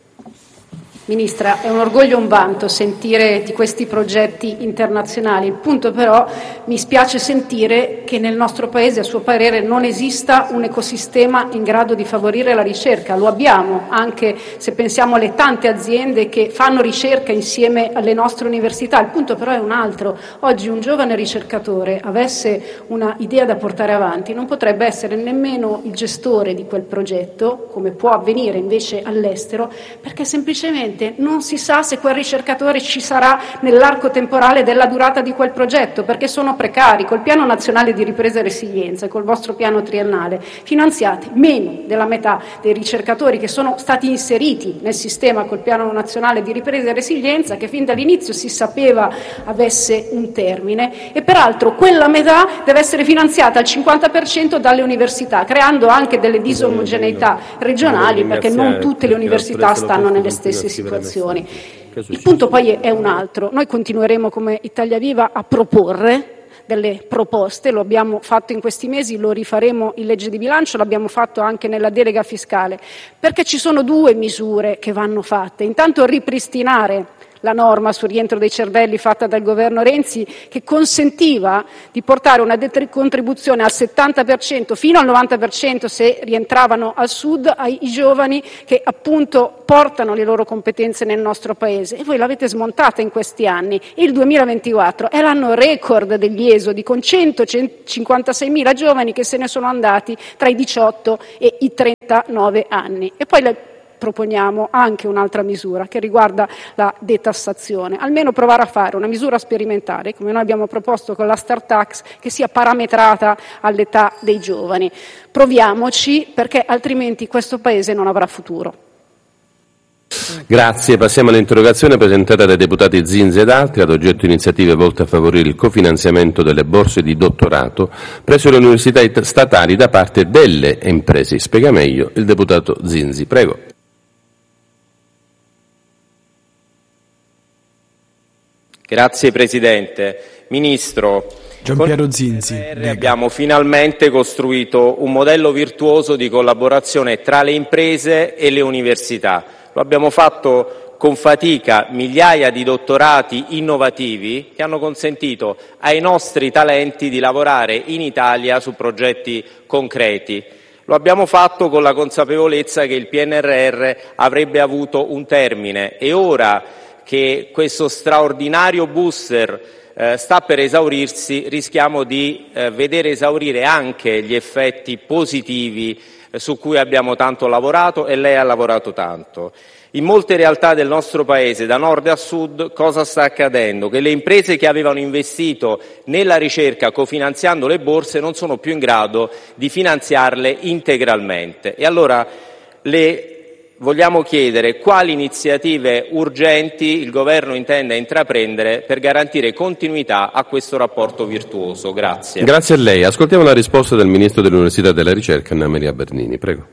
Ministra, è un orgoglio e un vanto sentire di questi progetti internazionali. Il punto però, mi spiace sentire che nel nostro Paese, a suo parere, non esista un ecosistema in grado di favorire la ricerca. Lo abbiamo, anche se pensiamo alle tante aziende che fanno ricerca insieme alle nostre università. Il punto però è un altro. Oggi un giovane ricercatore avesse una idea da portare avanti, non potrebbe essere nemmeno il gestore di quel progetto, come può avvenire invece all'estero, perché semplicemente non si sa se quel ricercatore ci sarà nell'arco temporale della durata di quel progetto, perché sono precari. Col Piano Nazionale di Ripresa e Resilienza e col vostro piano triennale finanziate meno della metà dei ricercatori che sono stati inseriti nel sistema col Piano Nazionale di Ripresa e Resilienza, che fin dall'inizio si sapeva avesse un termine, e peraltro quella metà deve essere finanziata al cinquanta per cento dalle università, creando anche delle disomogeneità regionali, perché non tutte le università stanno nelle stesse situazioni. Il punto poi è un altro. Noi continueremo come Italia Viva a proporre delle proposte, lo abbiamo fatto in questi mesi, lo rifaremo in legge di bilancio, l'abbiamo fatto anche nella delega fiscale, perché ci sono due misure che vanno fatte. Intanto ripristinare la norma sul rientro dei cervelli fatta dal governo Renzi, che consentiva di portare una decontribuzione al settanta per cento fino al novanta per cento se rientravano al sud ai giovani che appunto portano le loro competenze nel nostro paese, e voi l'avete smontata in questi anni. Il duemilaventiquattro è l'anno record degli esodi, con centocinquantaseimila giovani che se ne sono andati tra i diciotto e i trentanove anni. E poi le proponiamo anche un'altra misura che riguarda la detassazione, almeno provare a fare una misura sperimentale, come noi abbiamo proposto con la Start Tax, che sia parametrata all'età dei giovani. Proviamoci, perché altrimenti questo Paese non avrà futuro. Grazie. Passiamo all'interrogazione presentata dai deputati Zinzi ed altri, ad oggetto iniziative volte a favorire il cofinanziamento delle borse di dottorato presso le università statali da parte delle imprese. Spiega meglio il deputato Zinzi. Prego. Grazie Presidente. Ministro, Giampiero Zinzi. Abbiamo finalmente costruito un modello virtuoso di collaborazione tra le imprese e le università. Lo abbiamo fatto con fatica, migliaia di dottorati innovativi che hanno consentito ai nostri talenti di lavorare in Italia su progetti concreti. Lo abbiamo fatto con la consapevolezza che il P N R R avrebbe avuto un termine, e ora che questo straordinario booster eh, sta per esaurirsi, rischiamo di eh, vedere esaurire anche gli effetti positivi eh, su cui abbiamo tanto lavorato e lei ha lavorato tanto. In molte realtà del nostro Paese, da nord a sud, cosa sta accadendo? Che le imprese che avevano investito nella ricerca cofinanziando le borse non sono più in grado di finanziarle integralmente. E allora le vogliamo chiedere quali iniziative urgenti il Governo intende intraprendere per garantire continuità a questo rapporto virtuoso. Grazie. Grazie a lei. Ascoltiamo la risposta del Ministro dell'Università e della Ricerca, Anna Maria Bernini. Prego.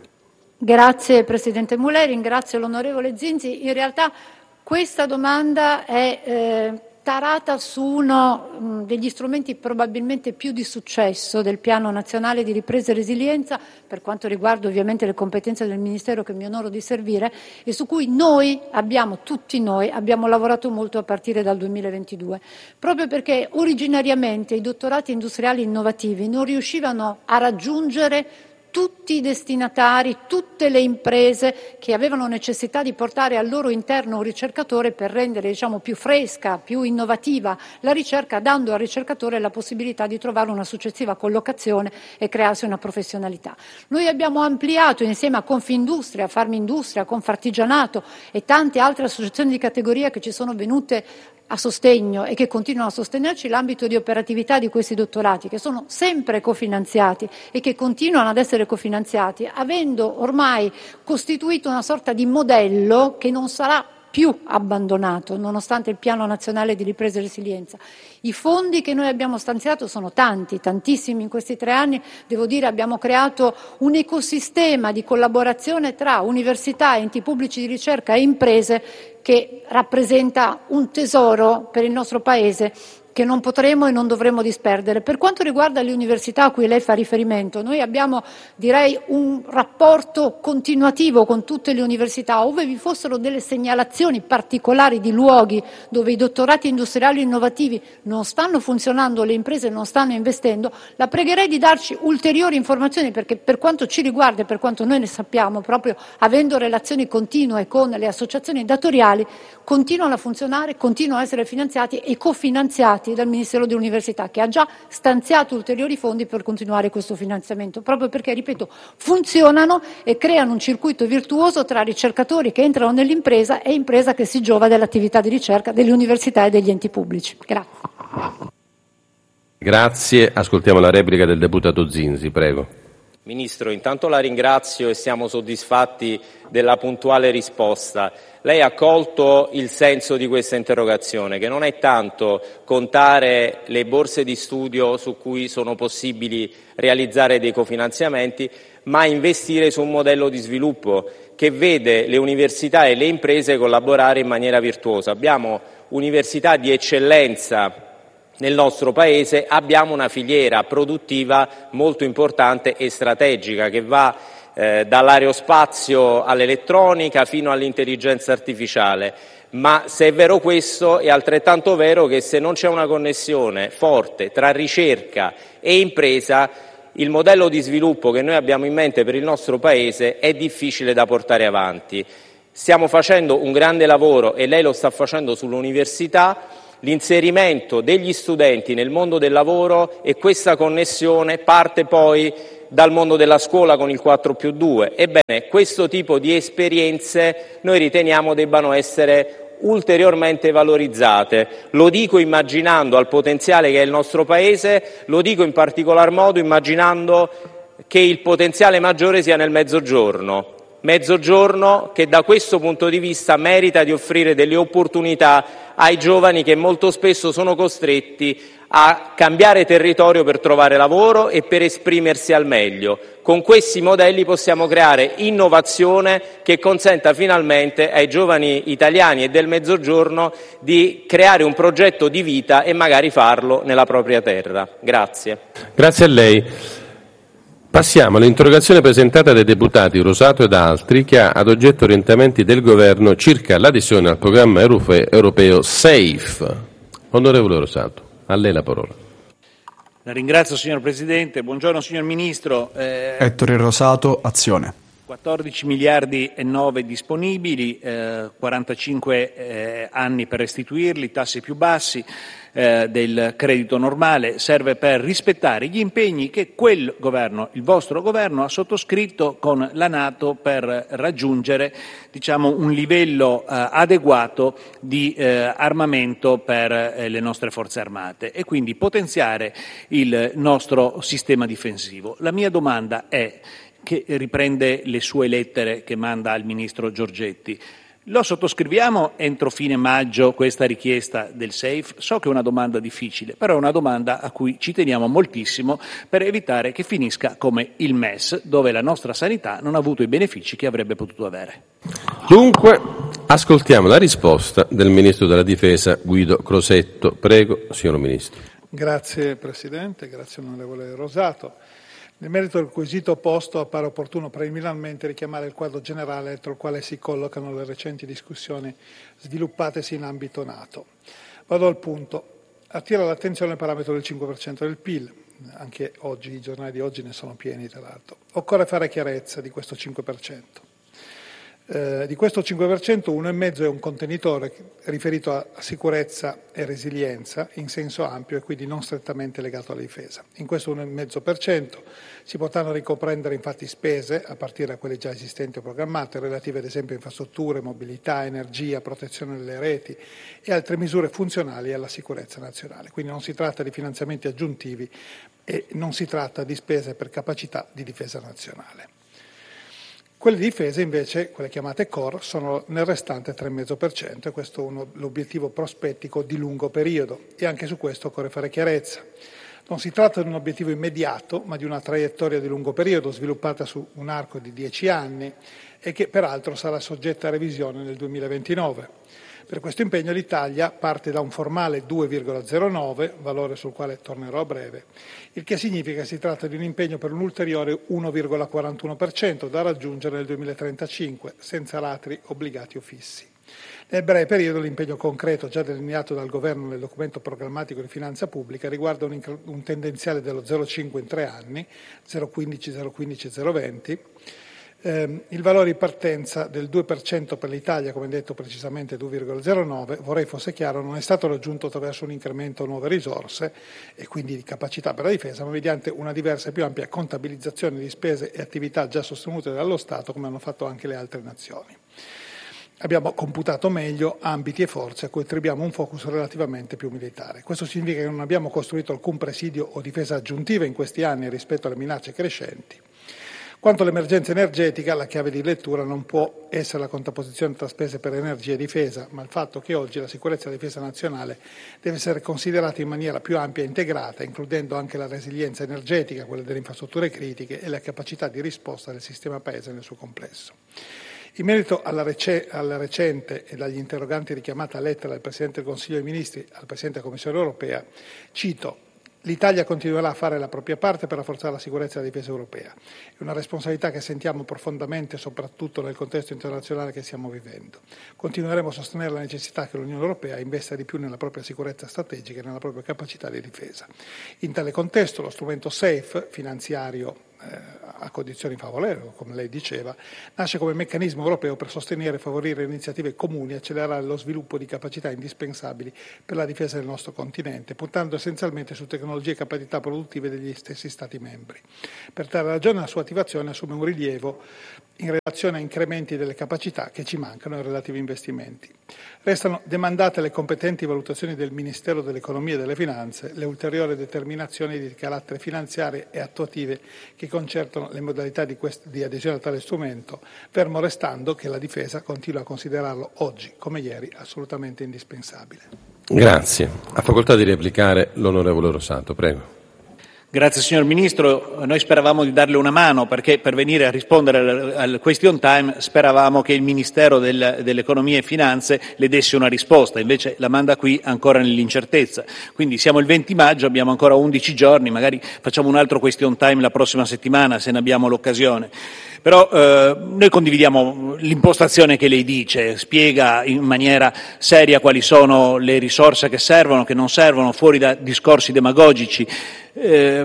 Grazie Presidente Mulè, ringrazio l'onorevole Zinzi. In realtà questa domanda è eh, tarata su uno mh, degli strumenti probabilmente più di successo del Piano Nazionale di Ripresa e Resilienza, per quanto riguarda ovviamente le competenze del Ministero che mi onoro di servire, e su cui noi abbiamo, tutti noi, abbiamo lavorato molto a partire dal duemilaventidue, proprio perché originariamente i dottorati industriali innovativi non riuscivano a raggiungere tutti i destinatari, tutte le imprese che avevano necessità di portare al loro interno un ricercatore per rendere, diciamo, più fresca, più innovativa la ricerca, dando al ricercatore la possibilità di trovare una successiva collocazione e crearsi una professionalità. Noi abbiamo ampliato insieme a Confindustria, Farmindustria, Confartigianato e tante altre associazioni di categoria che ci sono venute a sostegno e che continuano a sostenerci l'ambito di operatività di questi dottorati, che sono sempre cofinanziati e che continuano ad essere cofinanziati, avendo ormai costituito una sorta di modello che non sarà più abbandonato, nonostante il Piano Nazionale di Ripresa e Resilienza. I fondi che noi abbiamo stanziato sono tanti, tantissimi in questi tre anni. Devo dire, abbiamo creato un ecosistema di collaborazione tra università, enti pubblici di ricerca e imprese che rappresenta un tesoro per il nostro Paese che non potremo e non dovremo disperdere. Per quanto riguarda le università a cui lei fa riferimento, noi abbiamo, direi, un rapporto continuativo con tutte le università, ove vi fossero delle segnalazioni particolari di luoghi dove i dottorati industriali innovativi non stanno funzionando, le imprese non stanno investendo. La pregherei di darci ulteriori informazioni, perché per quanto ci riguarda e per quanto noi ne sappiamo, proprio avendo relazioni continue con le associazioni datoriali, continuano a funzionare, continuano a essere finanziati e cofinanziati dal Ministero dell'Università, che ha già stanziato ulteriori fondi per continuare questo finanziamento, proprio perché, ripeto, funzionano e creano un circuito virtuoso tra ricercatori che entrano nell'impresa e impresa che si giova dell'attività di ricerca delle università e degli enti pubblici. Grazie. Grazie. Ascoltiamo la replica del deputato Zinzi. Prego. Ministro, intanto la ringrazio e siamo soddisfatti della puntuale risposta. Lei ha colto il senso di questa interrogazione, che non è tanto contare le borse di studio su cui sono possibili realizzare dei cofinanziamenti, ma investire su un modello di sviluppo che vede le università e le imprese collaborare in maniera virtuosa. Abbiamo università di eccellenza nel nostro Paese abbiamo una filiera produttiva molto importante e strategica che va eh, dall'aerospazio all'elettronica fino all'intelligenza artificiale. Ma se è vero questo, è altrettanto vero che se non c'è una connessione forte tra ricerca e impresa, il modello di sviluppo che noi abbiamo in mente per il nostro Paese è difficile da portare avanti. Stiamo facendo un grande lavoro e lei lo sta facendo sull'università, l'inserimento degli studenti nel mondo del lavoro, e questa connessione parte poi dal mondo della scuola con il quattro più due. Ebbene, questo tipo di esperienze noi riteniamo debbano essere ulteriormente valorizzate. Lo dico immaginando al potenziale che è il nostro Paese, lo dico in particolar modo immaginando che il potenziale maggiore sia nel Mezzogiorno. Mezzogiorno che da questo punto di vista merita di offrire delle opportunità ai giovani che molto spesso sono costretti a cambiare territorio per trovare lavoro e per esprimersi al meglio. Con questi modelli possiamo creare innovazione che consenta finalmente ai giovani italiani e del Mezzogiorno di creare un progetto di vita e magari farlo nella propria terra. Grazie. Grazie a lei. Passiamo all'interrogazione presentata dai deputati Rosato ed altri, che ha ad oggetto orientamenti del Governo circa l'adesione al programma europeo SAFE. Onorevole Rosato, a lei la parola. La ringrazio, signor Presidente. Buongiorno, signor Ministro. Eh, Ettore Rosato, Azione. quattordici miliardi e nove disponibili, eh, quarantacinque eh, anni per restituirli, tassi più bassi eh, del credito normale, serve per rispettare gli impegni che quel governo, il vostro governo, ha sottoscritto con la NATO per raggiungere, diciamo, un livello eh, adeguato di eh, armamento per eh, le nostre forze armate e quindi potenziare il nostro sistema difensivo. La mia domanda è, che riprende le sue lettere che manda al Ministro Giorgetti. Lo sottoscriviamo entro fine maggio questa richiesta del SAFE? So che è una domanda difficile, però è una domanda a cui ci teniamo moltissimo per evitare che finisca come il M E S, dove la nostra sanità non ha avuto i benefici che avrebbe potuto avere. Dunque, ascoltiamo la risposta del Ministro della Difesa Guido Crosetto. Prego, signor Ministro. Grazie Presidente, grazie onorevole Rosato. Nel merito del quesito posto appare opportuno preliminarmente richiamare il quadro generale entro il quale si collocano le recenti discussioni sviluppatesi in ambito NATO. Vado al punto. Attira l'attenzione il parametro del cinque per cento del P I L. Anche oggi, i giornali di oggi ne sono pieni tra l'altro. Occorre fare chiarezza di questo cinque per cento. Eh, di questo cinque per cento uno virgola cinque è un contenitore riferito a sicurezza e resilienza in senso ampio e quindi non strettamente legato alla difesa. In questo uno virgola cinque per cento si potranno ricomprendere infatti spese, a partire da quelle già esistenti o programmate, relative ad esempio a infrastrutture, mobilità, energia, protezione delle reti e altre misure funzionali alla sicurezza nazionale. Quindi non si tratta di finanziamenti aggiuntivi e non si tratta di spese per capacità di difesa nazionale. Quelle di difesa invece, quelle chiamate core, sono nel restante tre virgola cinque per cento e questo è uno, l'obiettivo prospettico di lungo periodo e anche su questo occorre fare chiarezza. Non si tratta di un obiettivo immediato ma di una traiettoria di lungo periodo sviluppata su un arco di dieci anni e che peraltro sarà soggetta a revisione nel duemilaventinove. Per questo impegno l'Italia parte da un formale due virgola zero nove, valore sul quale tornerò a breve, il che significa che si tratta di un impegno per un ulteriore uno virgola quarantuno per cento da raggiungere nel duemilatrentacinque, senza ratri obbligati o fissi. Nel breve periodo l'impegno concreto già delineato dal Governo nel documento programmatico di finanza pubblica riguarda un, inc- un tendenziale dello zero virgola cinque in tre anni, zero virgola quindici, zero virgola quindici, zero virgola venti, Eh, il valore di partenza del due per cento per l'Italia, come detto precisamente due virgola zero nove, vorrei fosse chiaro, non è stato raggiunto attraverso un incremento a nuove risorse e quindi di capacità per la difesa, ma mediante una diversa e più ampia contabilizzazione di spese e attività già sostenute dallo Stato, come hanno fatto anche le altre nazioni. Abbiamo computato meglio ambiti e forze a cui attribuiamo un focus relativamente più militare. Questo significa che non abbiamo costruito alcun presidio o difesa aggiuntiva in questi anni rispetto alle minacce crescenti. Quanto all'emergenza energetica, la chiave di lettura non può essere la contrapposizione tra spese per energia e difesa, ma il fatto che oggi la sicurezza e la difesa nazionale deve essere considerata in maniera più ampia e integrata, includendo anche la resilienza energetica, quella delle infrastrutture critiche e la capacità di risposta del sistema Paese nel suo complesso. In merito alla, rece- alla recente e dagli interroganti richiamata lettera del Presidente del Consiglio dei Ministri al Presidente della Commissione europea, cito: l'Italia continuerà a fare la propria parte per rafforzare la sicurezza e la difesa europea. È una responsabilità che sentiamo profondamente, soprattutto nel contesto internazionale che stiamo vivendo. Continueremo a sostenere la necessità che l'Unione Europea investa di più nella propria sicurezza strategica e nella propria capacità di difesa. In tale contesto lo strumento SAFE, finanziario eh, a condizioni favorevoli, come lei diceva, nasce come meccanismo europeo per sostenere e favorire iniziative comuni e accelerare lo sviluppo di capacità indispensabili per la difesa del nostro continente, puntando essenzialmente su tecnologie e capacità produttive degli stessi Stati membri. Per tale ragione la sua attivazione assume un rilievo in relazione a incrementi delle capacità che ci mancano e relativi investimenti. Restano demandate le competenti valutazioni del Ministero dell'Economia e delle Finanze, le ulteriori determinazioni di carattere finanziario e attuative che concertano le modalità di, quest- di adesione a tale strumento, fermo restando che la difesa continua a considerarlo oggi, come ieri, assolutamente indispensabile. Grazie. Ha facoltà di replicare l'onorevole Rosato, prego. Grazie signor Ministro, noi speravamo di darle una mano perché per venire a rispondere al, al question time speravamo che il Ministero del, dell'Economia e Finanze le desse una risposta, invece la manda qui ancora nell'incertezza. Quindi siamo il venti maggio, abbiamo ancora undici giorni, magari facciamo un altro question time la prossima settimana se ne abbiamo l'occasione. Però eh, noi condividiamo l'impostazione che lei dice, spiega in maniera seria quali sono le risorse che servono, che non servono, fuori da discorsi demagogici. Eh,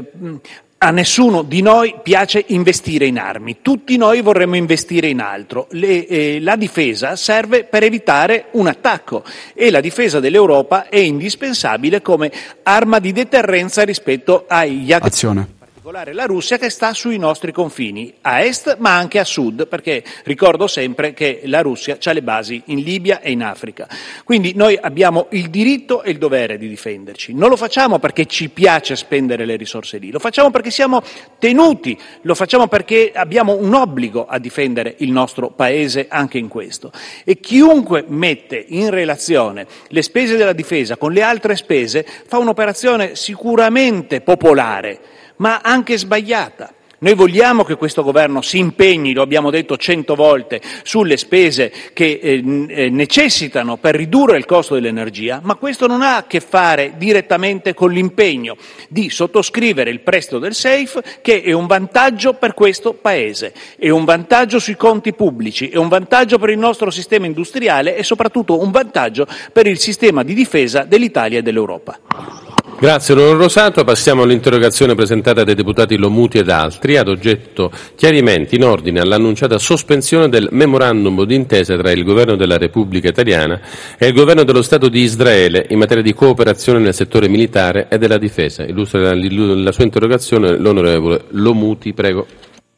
a nessuno di noi piace investire in armi, tutti noi vorremmo investire in altro. Le, eh, la difesa serve per evitare un attacco e la difesa dell'Europa è indispensabile come arma di deterrenza rispetto agli attacchi. Azione. La Russia che sta sui nostri confini, a est ma anche a sud, perché ricordo sempre che la Russia ha le basi in Libia e in Africa. Quindi noi abbiamo il diritto e il dovere di difenderci. Non lo facciamo perché ci piace spendere le risorse lì, lo facciamo perché siamo tenuti, lo facciamo perché abbiamo un obbligo a difendere il nostro Paese anche in questo. E chiunque mette in relazione le spese della difesa con le altre spese fa un'operazione sicuramente popolare, ma anche sbagliata. Noi vogliamo che questo governo si impegni, lo abbiamo detto cento volte, sulle spese che eh, necessitano per ridurre il costo dell'energia, ma questo non ha a che fare direttamente con l'impegno di sottoscrivere il prestito del SAFE, che è un vantaggio per questo Paese, è un vantaggio sui conti pubblici, è un vantaggio per il nostro sistema industriale e soprattutto un vantaggio per il sistema di difesa dell'Italia e dell'Europa. Grazie onorevole Rosato. Passiamo all'interrogazione presentata dai deputati Lomuti ed altri, ad oggetto chiarimenti in ordine all'annunciata sospensione del memorandum d'intesa tra il Governo della Repubblica Italiana e il Governo dello Stato di Israele in materia di cooperazione nel settore militare e della difesa. Illustra la, la sua interrogazione l'onorevole Lomuti, prego.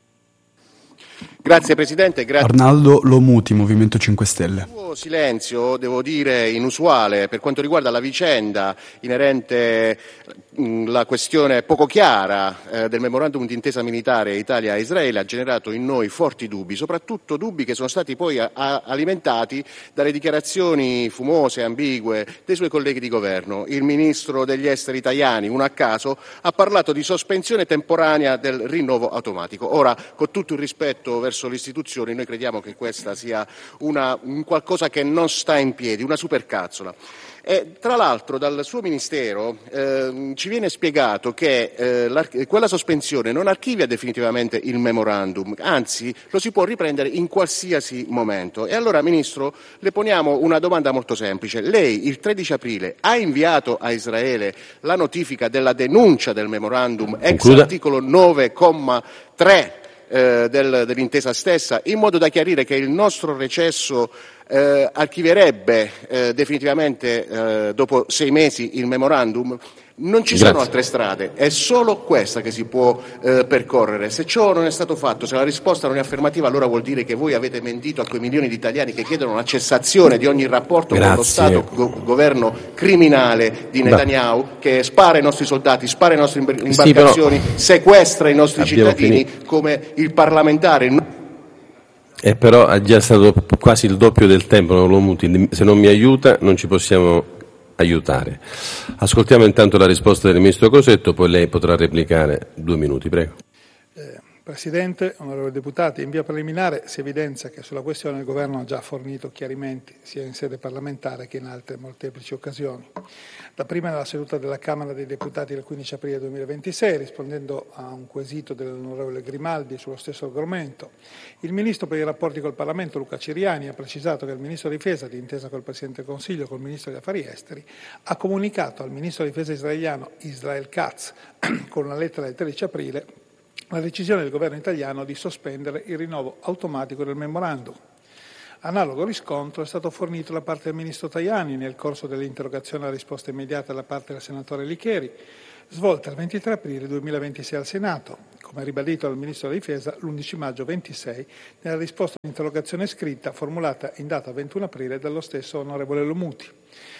Grazie Presidente. Grazie. Arnaldo Lomuti, Movimento cinque Stelle. Il suo silenzio, devo dire, inusuale per quanto riguarda la vicenda inerente la questione poco chiara eh, del memorandum d'intesa militare Italia-Israele ha generato in noi forti dubbi, soprattutto dubbi che sono stati poi a- a- alimentati dalle dichiarazioni fumose e ambigue dei suoi colleghi di governo. Il Ministro degli Esteri italiani, uno a caso, ha parlato di sospensione temporanea del rinnovo automatico. Ora, con tutto il rispetto verso le istituzioni, noi crediamo che questa sia una, un qualcosa che non sta in piedi, una supercazzola. E, tra l'altro dal suo Ministero eh, ci viene spiegato che eh, quella sospensione non archivia definitivamente il memorandum, anzi lo si può riprendere in qualsiasi momento. E allora Ministro le poniamo una domanda molto semplice. Lei il tredici aprile ha inviato a Israele la notifica della denuncia del memorandum ex Concluda. articolo nove comma tre eh, del, dell'intesa stessa, in modo da chiarire che il nostro recesso Eh, archivierebbe eh, definitivamente eh, dopo sei mesi il memorandum? Non ci Grazie. sono altre strade, è solo questa che si può eh, percorrere. Se ciò non è stato fatto, se la risposta non è affermativa, allora vuol dire che voi avete mentito a quei milioni di italiani che chiedono la cessazione di ogni rapporto Grazie. con lo Stato go- governo criminale di Netanyahu, da. che spara ai nostri soldati, spara ai nostri imbarcazioni, sì, però... sequestra i nostri Abbiamo cittadini finito. Come il parlamentare. E però è già stato quasi il doppio del tempo, Lomuti. Se non mi aiuta non ci possiamo aiutare. Ascoltiamo intanto la risposta del Ministro Crosetto, poi lei potrà replicare due minuti, prego. Eh, Presidente, onorevoli deputati, in via preliminare si evidenzia che sulla questione il Governo ha già fornito chiarimenti sia in sede parlamentare che in altre molteplici occasioni. Dapprima nella seduta della Camera dei Deputati del quindici aprile duemilaventisei, rispondendo a un quesito dell'onorevole Grimaldi sullo stesso argomento, il Ministro per i rapporti col Parlamento Luca Ciriani ha precisato che il Ministro della Difesa, d'intesa col Presidente del Consiglio e col Ministro degli Affari Esteri, ha comunicato al Ministro della Difesa israeliano Israel Katz, con una lettera del tredici aprile, la decisione del governo italiano di sospendere il rinnovo automatico del memorandum. Analogo riscontro è stato fornito da parte del Ministro Tajani nel corso dell'interrogazione a risposta immediata da parte del Senatore Licheri, svolta il ventitré aprile duemilaventisei al Senato, come ribadito dal Ministro della Difesa l'undici maggio ventisei nella risposta all'interrogazione scritta formulata in data ventuno aprile dallo stesso onorevole Lomuti.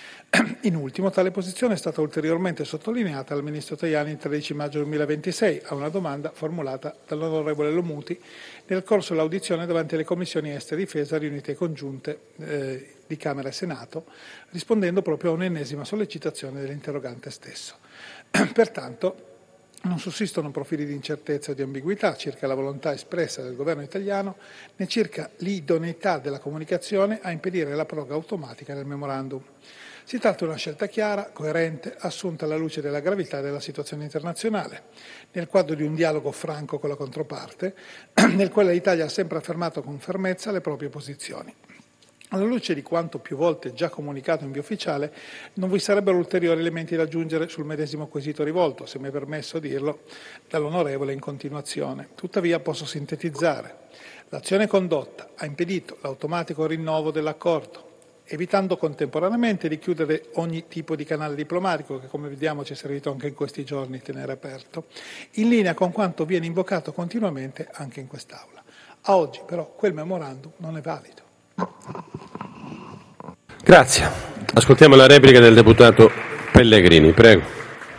In ultimo, tale posizione è stata ulteriormente sottolineata dal Ministro Tajani il tredici maggio duemilaventisei a una domanda formulata dall'onorevole Lomuti nel corso dell'audizione davanti alle commissioni esteri e difesa riunite e congiunte eh, di Camera e Senato, rispondendo proprio a un'ennesima sollecitazione dell'interrogante stesso. Pertanto, non sussistono profili di incertezza o di ambiguità circa la volontà espressa del governo italiano né circa l'idoneità della comunicazione a impedire la proroga automatica del memorandum. Si tratta di una scelta chiara, coerente, assunta alla luce della gravità della situazione internazionale, nel quadro di un dialogo franco con la controparte, nel quale l'Italia ha sempre affermato con fermezza le proprie posizioni. Alla luce di quanto più volte già comunicato in via ufficiale, non vi sarebbero ulteriori elementi da aggiungere sul medesimo quesito rivolto, se mi è permesso dirlo, dall'onorevole in continuazione. Tuttavia posso sintetizzare. L'azione condotta ha impedito l'automatico rinnovo dell'accordo, evitando contemporaneamente di chiudere ogni tipo di canale diplomatico che, come vediamo, ci è servito anche in questi giorni tenere aperto, in linea con quanto viene invocato continuamente anche in quest'Aula. A oggi però quel memorandum non è valido. Grazie. Ascoltiamo la replica del deputato Pellegrini, prego.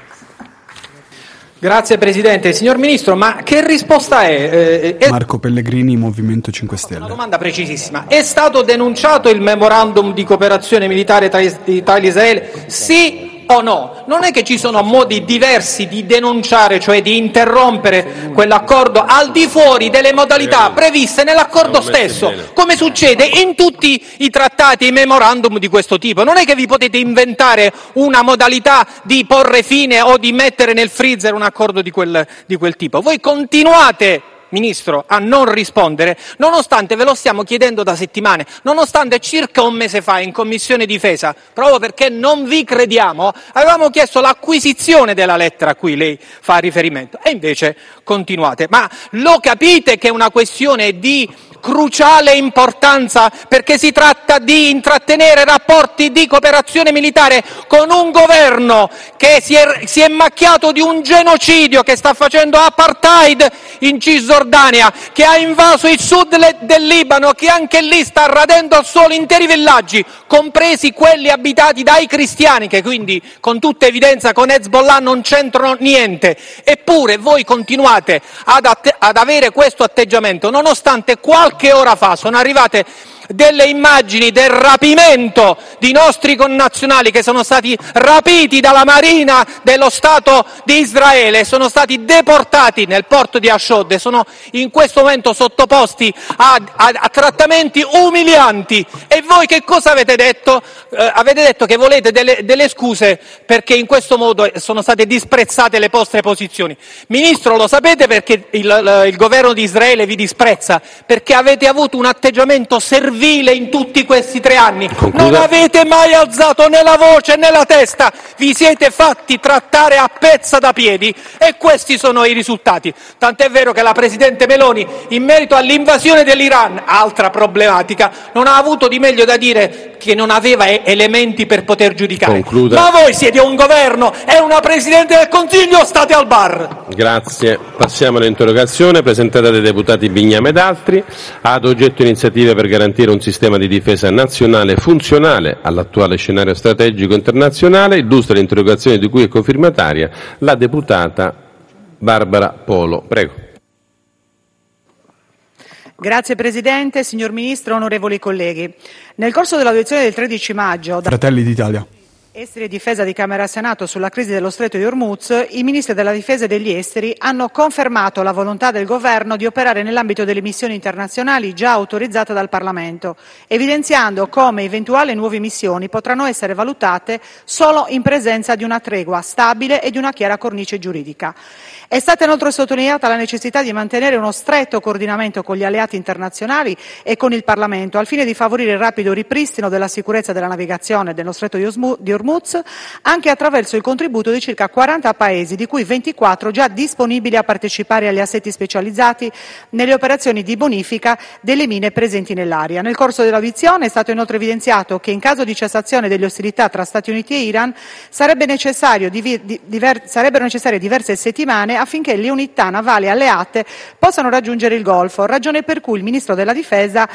Grazie Presidente. Signor Ministro, ma che risposta è? Eh, è... Marco Pellegrini, Movimento cinque Stelle. Una domanda precisissima. È stato denunciato il memorandum di cooperazione militare tra Italia e Israele? Sì o no? Non è che ci sono modi diversi di denunciare, cioè di interrompere quell'accordo al di fuori delle modalità previste nell'accordo stesso, come succede in tutti i trattati e i memorandum di questo tipo. Non è che vi potete inventare una modalità di porre fine o di mettere nel freezer un accordo di quel, di quel tipo. Voi continuate, Ministro, a non rispondere, nonostante ve lo stiamo chiedendo da settimane, nonostante circa un mese fa in Commissione Difesa, proprio perché non vi crediamo, avevamo chiesto l'acquisizione della lettera a cui lei fa riferimento e invece continuate. Ma lo capite che è una questione di cruciale importanza, perché si tratta di intrattenere rapporti di cooperazione militare con un governo che si è, si è macchiato di un genocidio, che sta facendo apartheid in Cisgiordania, che ha invaso il sud del Libano, che anche lì sta radendo al suolo interi villaggi, compresi quelli abitati dai cristiani, che quindi con tutta evidenza con Hezbollah non c'entrano niente. Eppure voi continuate ad, att- ad avere questo atteggiamento, nonostante qualche Qualche ora fa sono arrivate delle immagini del rapimento di nostri connazionali che sono stati rapiti dalla Marina dello Stato di Israele, sono stati deportati nel porto di Ashdod e sono in questo momento sottoposti a, a, a trattamenti umilianti. E voi che cosa avete detto? Eh, avete detto che volete delle, delle scuse perché in questo modo sono state disprezzate le vostre posizioni. Ministro, lo sapete perché il, il, il governo di Israele vi disprezza? Perché avete avuto un atteggiamento servile in tutti questi tre anni. Concluda. Non avete mai alzato né la voce né la testa, vi siete fatti trattare a pezza da piedi e questi sono i risultati. Tant'è vero che la Presidente Meloni, in merito all'invasione dell'Iran, altra problematica, non ha avuto di meglio da dire che non aveva elementi per poter giudicare. Concluda. Ma voi siete un governo e una Presidente del Consiglio, state al bar. Grazie. Passiamo all'interrogazione presentata dai deputati Bignami ed altri, ad oggetto iniziative per garantire un sistema di difesa nazionale funzionale all'attuale scenario strategico internazionale. Illustra l'interrogazione di cui è cofirmataria la deputata Barbara Polo. Prego. Grazie Presidente, signor Ministro, onorevoli colleghi. Nel corso dell'audizione del tredici maggio... Da... Fratelli d'Italia. Esteri e Difesa di Camera e Senato sulla crisi dello Stretto di Hormuz, i ministri della Difesa e degli Esteri hanno confermato la volontà del Governo di operare nell'ambito delle missioni internazionali già autorizzate dal Parlamento, evidenziando come eventuali nuove missioni potranno essere valutate solo in presenza di una tregua stabile e di una chiara cornice giuridica. È stata inoltre sottolineata la necessità di mantenere uno stretto coordinamento con gli alleati internazionali e con il Parlamento al fine di favorire il rapido ripristino della sicurezza della navigazione dello Stretto di Hormuz, anche attraverso il contributo di circa quaranta Paesi, di cui ventiquattro già disponibili a partecipare agli assetti specializzati nelle operazioni di bonifica delle mine presenti nell'area. Nel corso dell'audizione è stato inoltre evidenziato che in caso di cessazione delle ostilità tra Stati Uniti e Iran sarebbe necessario divi- di- diver- sarebbero necessarie diverse settimane affinché le unità navali alleate possano raggiungere il Golfo, ragione per cui il Ministro della Difesa